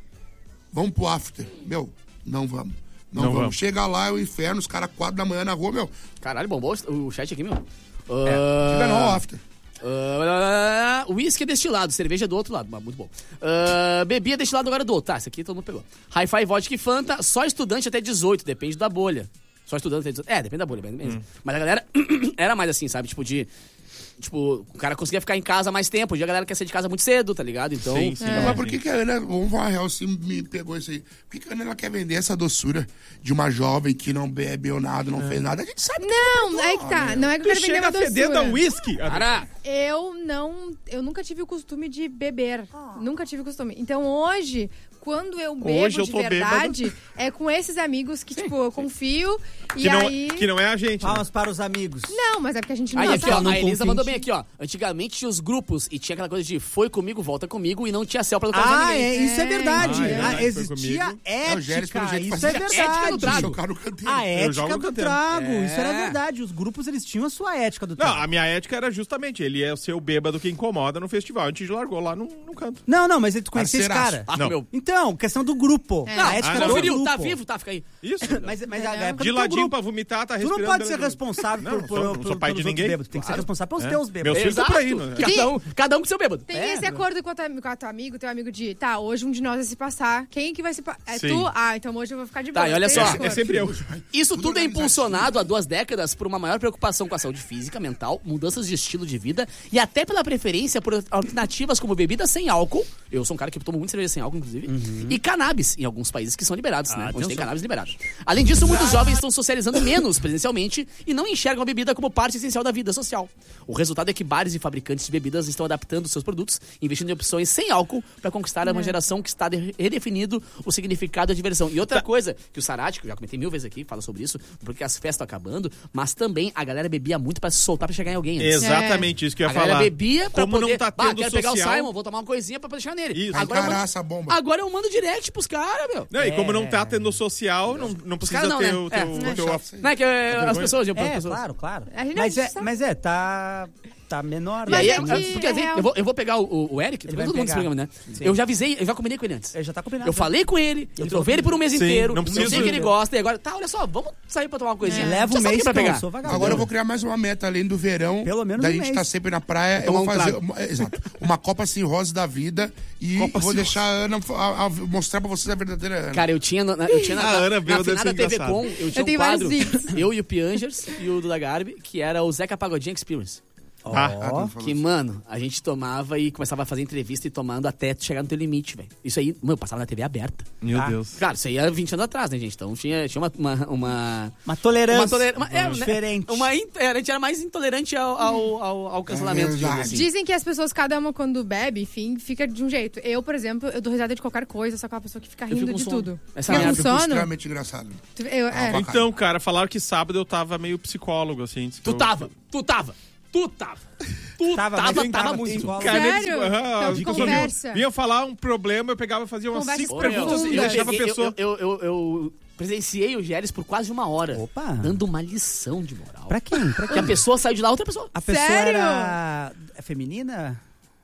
vamos pro after. Meu, não vamos. Não, Não vamos. vamos. Chega lá, é o inferno, os caras quatro da manhã na rua, meu. Caralho, bombou o chat aqui, meu. Chega não, after. Ah, Whisky é destilado, cerveja é do outro lado, mas muito bom. Ah, bebia destilado agora é do outro. Tá, esse aqui todo mundo pegou. Hi-Fi, vodka e Fanta, só estudante até dezoito, depende da bolha. Só estudante até dezoito. É, depende da bolha, depende mesmo. Mas a galera era mais assim, sabe? Tipo, de. Tipo, o cara conseguia ficar em casa mais tempo. Hoje a galera quer sair de casa muito cedo, tá ligado? Então. Sim, sim. Mas por que, que a Ana, vamos falar a real, se me pegou isso aí. Por que, que a Ana ela quer vender essa doçura de uma jovem que não bebe ou nada, não fez nada? A gente sabe que Não, aí que tá. Não é que eu Tu quero vender chega uma fedendo a doçura. whisky. Cara, Eu não... Eu nunca tive o costume de beber. Nunca tive o costume. Então hoje... Quando eu bebo Hoje eu de tô verdade, é com esses amigos que, tipo, eu confio. E Que não, aí. que não é a gente. né? Palmas para os amigos. Não, mas é porque a gente não aí tá aqui, ó, não a Elisa confie. mandou bem aqui, ó. Antigamente tinha os grupos e tinha aquela coisa de foi comigo, volta comigo e não tinha céu pra localizar Ah, ninguém. é, isso é verdade. Ah, é, Ah, foi existia comigo. É, o Gélis, pelo ética, jeito, isso é fazia ética do verdade. trago. chocar no canteiro. A Eu jogo ética no do canteiro. trago, É. isso era verdade. Os grupos, eles tinham a sua ética do Não, trago. a minha ética era justamente, ele é o seu bêbado que incomoda no festival. A gente largou lá no, no canto. Não, não, mas tu conhecia esse Parceiraço. cara. Ah, Não. meu. Então, questão do grupo. É. A ética Ah, do não. Conferiu, grupo. tá vivo, tá, fica aí. Isso. Mas, mas a É. época De do teu ladinho grupo. pra vomitar, tá Tu respirando. não pode ser beleza. responsável Não, por, não por, sou- não por, sou pai de pelos outros ninguém. bêbados. Tem que ser Claro. responsável pelos É. teus bêbados. Meus filhos estão pra aí, né? Cada um, cada um com seu bêbado. Tem É, esse né? acordo com a, tua, com a tua amigo, teu amigo de, tá, hoje um de nós vai se passar. Quem que vai se passar? É Sim. tu? Ah, então hoje eu vou ficar de Tá, boa. e olha Tem só, esse É acordo. sempre eu. Isso Tudo tudo é organizadinho. impulsionado há duas décadas por uma maior preocupação com a saúde física, mental, mudanças de estilo de vida e até pela preferência por alternativas como bebidas sem álcool. Eu sou um cara que tomo muito cerveja sem álcool, inclusive. E cannabis, em alguns países que são liberados, né? Onde tem atenção. cannabis liberado. Além disso, muitos jovens estão socializando menos presencialmente e não enxergam a bebida como parte essencial da vida social. O resultado é que bares e fabricantes de bebidas estão adaptando seus produtos, investindo em opções sem álcool para conquistar uma geração que está de- redefinindo o significado da diversão. E outra coisa, que o Sarati, que eu já comentei mil vezes aqui, fala sobre isso, porque as festas estão acabando, mas também a galera bebia muito para se soltar para chegar em alguém antes. Exatamente isso que eu A ia galera falar. bebia pra Como poder... não tá bah, tendo quero pegar o social... Simon, vou tomar uma coisinha pra deixar nele. Isso. Vai Agora, eu encarar mando, essa bomba. agora eu mando direct pros caras, meu. Não, e como É. não tá tendo social, não, não precisa caras não, ter né? o É. teu... É o teu chato isso aí. Não é que é, as vergonha? pessoas, tipo, as É, pessoas. claro, claro. A gente Mas não é, sabe. mas é, tá, tá menor. E né? aí, é é, que porque é assim, real. eu, vou, eu vou pegar o, o Eric, Ele todo vai mundo nesse pegar. programa, né? Sim. Eu já avisei, eu já combinei com ele antes. Eu já tá combinado. Eu falei com ele, eu trovei ele por um mês Sim, inteiro, não eu precisa- sei que ele gosta, e agora, tá, olha só, vamos sair pra tomar uma coisinha. Leva Já um sabe mês quem vai que eu pegar. não sou vagabundo. Agora eu vou criar mais uma meta além do verão. Pelo menos da um gente mês. tá sempre na praia. Eu Tomar vou um fazer trago. uma, é, exato, uma Copa Assim Rosa da vida e Copa vou Assim deixar a Ana a- a- mostrar pra vocês a verdadeira Ana. Cara, eu tinha, na- eu tinha na, A Ana na, veio na desse finada T V engraçado. Com, eu tinha Eu um tenho quadro, vários vídeos. eu e o Piangers e o Duda Garbi, que era o Zeca Pagodinho Experience. Ah, Ah, tu Ó, falou Que, assim. mano, a gente tomava e começava a fazer entrevista e tomando até tu chegar no teu limite, velho. Isso aí, mano, eu passava na T V aberta. meu Ah. Deus. Claro, isso aí era vinte anos atrás, né, gente? Então tinha, tinha uma, uma, uma, uma tolerância. uma toler- uma- é, né, diferente. Uma, in- é, a gente era mais intolerante ao, ao, ao, ao cancelamento, É digamos verdade. assim. Dizem que as pessoas, cada uma quando bebe, enfim, fica de um jeito. Eu, por exemplo, eu dou risada de qualquer coisa, sou aquela pessoa que fica Eu rindo fico com de sono. tudo. Essa Fica é a com minha- Ficou sono? extremamente engraçado. Tu- eu- é. Ah, Então, cara, falaram que sábado eu tava meio psicólogo, assim. disse que Tu eu- tava, tu tava, tu tava. Tu Tava, tava, mas tava, tava muito. psicólogo. Cara, Sério? eles- aham, Então, dica conversa. vinha- Vinha falar um problema, eu pegava e fazia umas Conversa cinco Ô, meu, perguntas profunda. e eu, deixava a cheguei- pessoa... eu, eu, eu, eu presenciei o Gélis por quase uma hora. Opa. Dando uma lição de moral. Pra quem? Pra Que quem? a pessoa saiu de lá, outra pessoa. A pessoa Sério? era é feminina?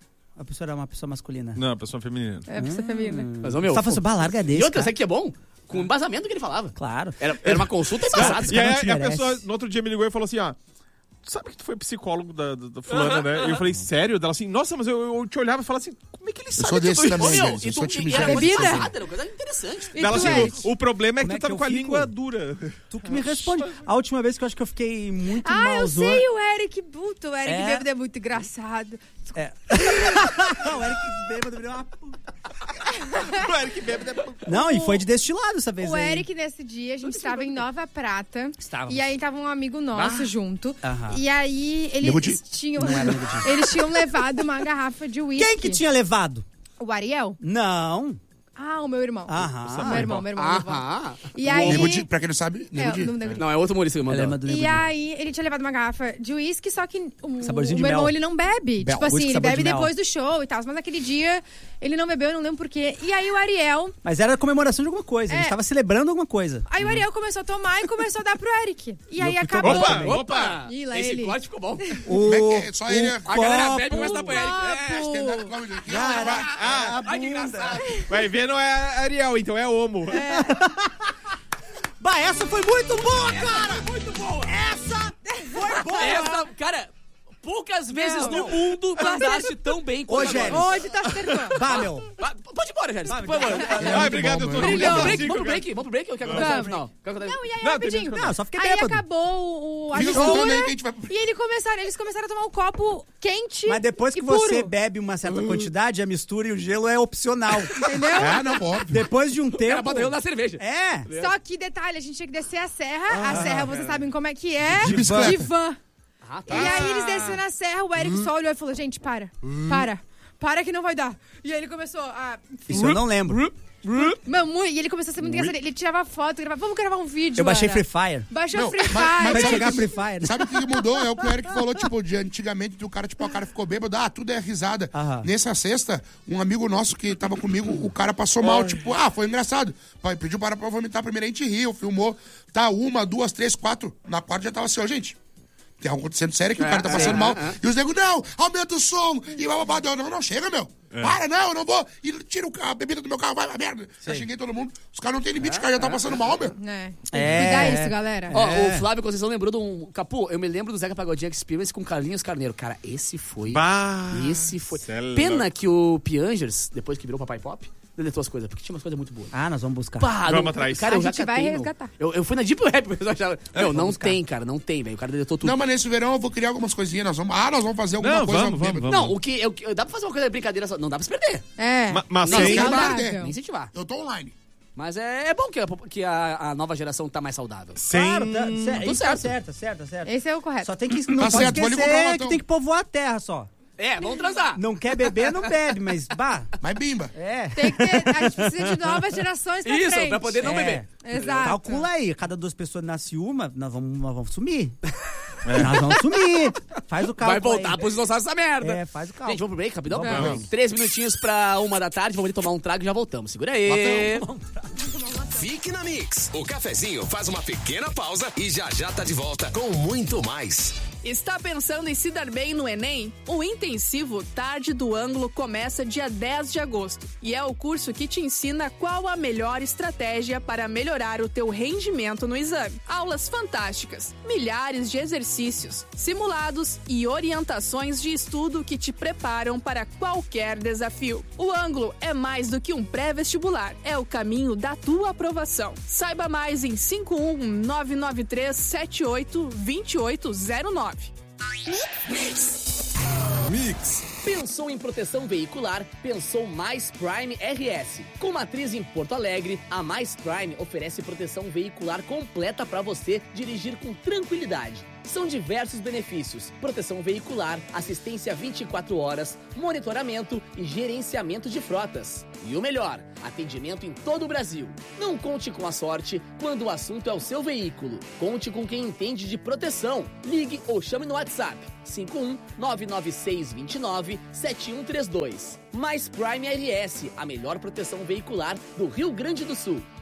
A pessoa era uma pessoa masculina? Não, pessoa feminina. É pra ser feminina. Mas, ô, meu, Você tá falando, bah, larga desse, e outra, cara. sabe que é bom? Com o embasamento do que ele falava. Claro. Era, era uma consulta embasada. E aí não te a merece. pessoa, no outro dia, me ligou e falou assim, ó... Tu sabe que tu foi psicólogo da, da, da fulana, né? E eu falei, sério? Ela assim, nossa, mas eu, eu te olhava e falava assim, como é que ele sabe sou que desse eu tô... também. Ô, meu, Gélis, eu e sou tu- time e era Gélis. coisa Bebida? embasada, era coisa interessante. E Ela tu, assim, Eric? o, o problema é que Como é tu tava que eu com a fico? língua dura. Tu que me responde. A última vez que eu acho que eu fiquei muito Ah, eu malzor... sei o Eric Buto. O Eric É. bêbado é muito engraçado. É. Não, o Eric bêbado virou uma... O Eric bêbado é... Não, e foi de destilado essa vez O aí. Eric, nesse dia, a gente estava em Nova Prata. Estávamos. E aí tava um amigo nosso junto. Aham. E aí Nego eles Di. tinham, Não era Nego Di. eles tinham levado uma garrafa de uísque. Quem que tinha levado? O Ariel? Não. Ah, o meu irmão. Aham. Meu irmão, meu irmão. meu irmão. Aham. E aí... Nego Di, pra quem não sabe, É, Nego Di. não, Nego Di. Não, é outro humorista que Ela é mandou. uma do Nego E Di. aí, ele tinha levado uma garrafa de uísque, só que o, Saborzinho o de meu irmão, mel. ele não bebe. Mel, Tipo assim, whisky ele sabor de bebe mel. depois do show e tal. Mas naquele dia, ele não bebeu, eu não lembro porquê. E aí, o Ariel... Mas era comemoração de alguma coisa. A gente É. tava celebrando alguma coisa. Aí, o Ariel começou a tomar e começou a dar pro Eric. E aí, eu fui acabou... Opa, também. opa! Ih, lá Esse ele. corte ficou bom. O, Como é que é? Só ele... o A galera copo- bebe e começa a dar pro Eric. É, Copo. stand-up comedy aqui. Cara, vai. a, a Ai, que bunda. engraçado. Vai ver, não é Ariel, então é homo. Bah, essa foi muito boa, cara! Muito boa. Essa foi boa! Essa, cara, poucas vezes Não. no mundo tu andaste tão bem quanto Ô, agora. Gélis. Hoje tá acertando. Bah, meu. Ah, Pode ir embora, Gélis. Por favor. Ai, obrigado, eu tô bom, rindo. mano. Vamos pro break, Cinco, vamos pro cara. break, vamos pro break, eu quero contar no Vamos. final. Quero contar- Não, e aí, Não, rapidinho. tem- Não, só fiquei Aí bêbado. acabou o, a Fica contando mistura aí que a gente vai... e ele começaram, eles começaram a tomar um copo quente Mas depois que e você puro. bebe uma certa quantidade, a mistura e o gelo é opcional. Entendeu? Ah, não, óbvio. Depois de um O cara tempo... bota eu na cerveja. É. Só que, detalhe, a gente tinha que descer a serra. a serra, vocês sabem como é que é. De bicicleta. De van. Ah, tá. E aí eles desceram a serra, o Eric só olhou e falou, gente, para, para, para que não vai dar. E aí ele começou a... Isso eu não lembro. Mano, e ele começou a ser muito engraçado. Ele tirava foto, gravava, vamos gravar um vídeo, Eu baixei Ana. Free Fire. Baixou Não, Free mas- Fire. mas Pra sabe jogar que- Free Fire. Sabe o que mudou? É o que o Eric falou, tipo, de antigamente, o cara, tipo, o cara ficou bêbado, ah, tudo é risada. Aham. Nessa sexta, um amigo nosso que tava comigo, o cara passou mal, tipo, ah, foi engraçado. Pai, pediu para pra vomitar, primeiro a gente riu, filmou, tá, uma, duas, três, quatro. Na quarta já tava assim, ó, gente. Tem algo acontecendo sério que o cara tá passando mal. E os negros, não, aumenta o som. E o babado, eu, não, não, chega, meu. Para, não, eu não vou. E tira o carro, a bebida do meu carro, vai pra merda. Já xinguei todo mundo. Os caras não tem limite, o cara já tá passando mal, meu. É. É. Cuidar isso, galera. Ó, É. o Flávio Conceição lembrou de um... Capu, eu me lembro do Zeca Pagodinho Experience com Carlinhos Carneiro. Cara, esse foi... Bah, Esse foi... cê é Pena louco. que o Piangers, depois que virou Papai Pop, deletou as coisas, porque tinha umas coisas muito boas. Ah, nós vamos buscar. Pá, Vamos não- atrás. Cara, A eu já gente vai catei, meu. resgatar. Eu, eu fui na Deep Web, mas eu achava... Meu, não buscar. tem, cara, não tem, velho. O cara deletou tudo. Não, mas nesse verão eu vou criar algumas coisinhas. Nós vamos, ah, nós vamos fazer alguma Não, coisa. vamos, vamos, bêbado. vamos. Não, o que... Eu, dá pra fazer uma coisa brincadeira só. Não dá pra se perder. É. Ma- mas Não, sem- saudável. Nem incentivar. Eu tô online. Mas é, é bom que, a, que a, a nova geração tá mais saudável. Sem... Claro, tá, Tudo certo, isso certo. tá certo, certo, certo. Esse é o correto. Só tem que não Tá pode certo, vou ali comprar um esquecer latão. que tem que povoar a terra só. É, vamos transar. Não quer beber, não bebe, mas bah, Mas bimba. é. Tem que ter, a gente precisa de novas gerações pra Isso, frente. pra poder não É. beber. Exato. Calcula aí, cada duas pessoas nasce uma, nós vamos, nós vamos sumir. Nós vamos sumir. Faz o cálculo Vai voltar aí. pros dinossauros essa merda. É, faz o cálculo. Gente, vamos pro break, rapidão? Vamos pro break. Três minutinhos pra uma da tarde, vamos ali tomar um trago e já voltamos. Segura aí. Fique na Mix. O cafezinho faz uma pequena pausa e já já tá de volta com muito mais. Está pensando em se dar bem no Enem? O intensivo Tarde do Ângulo começa dia dez de agosto e é o curso que te ensina qual a melhor estratégia para melhorar o teu rendimento no exame. Aulas fantásticas, milhares de exercícios, simulados e orientações de estudo que te preparam para qualquer desafio. O Ângulo é mais do que um pré-vestibular, é o caminho da tua aprovação. Saiba mais em cinco um nove nove três sete oito dois oito zero nove. Mix. Pensou em proteção veicular? Pensou Mais Prime R S. Com matriz em Porto Alegre, a Mais Prime oferece proteção veicular completa para você dirigir com tranquilidade. São diversos benefícios: proteção veicular, assistência vinte e quatro horas, monitoramento e gerenciamento de frotas. E o melhor, atendimento em todo o Brasil. Não conte com a sorte quando o assunto é o seu veículo. Conte com quem entende de proteção. Ligue ou chame no WhatsApp cinco um nove nove seis dois nove sete um três dois. Mais Prime R S, a melhor proteção veicular do Rio Grande do Sul.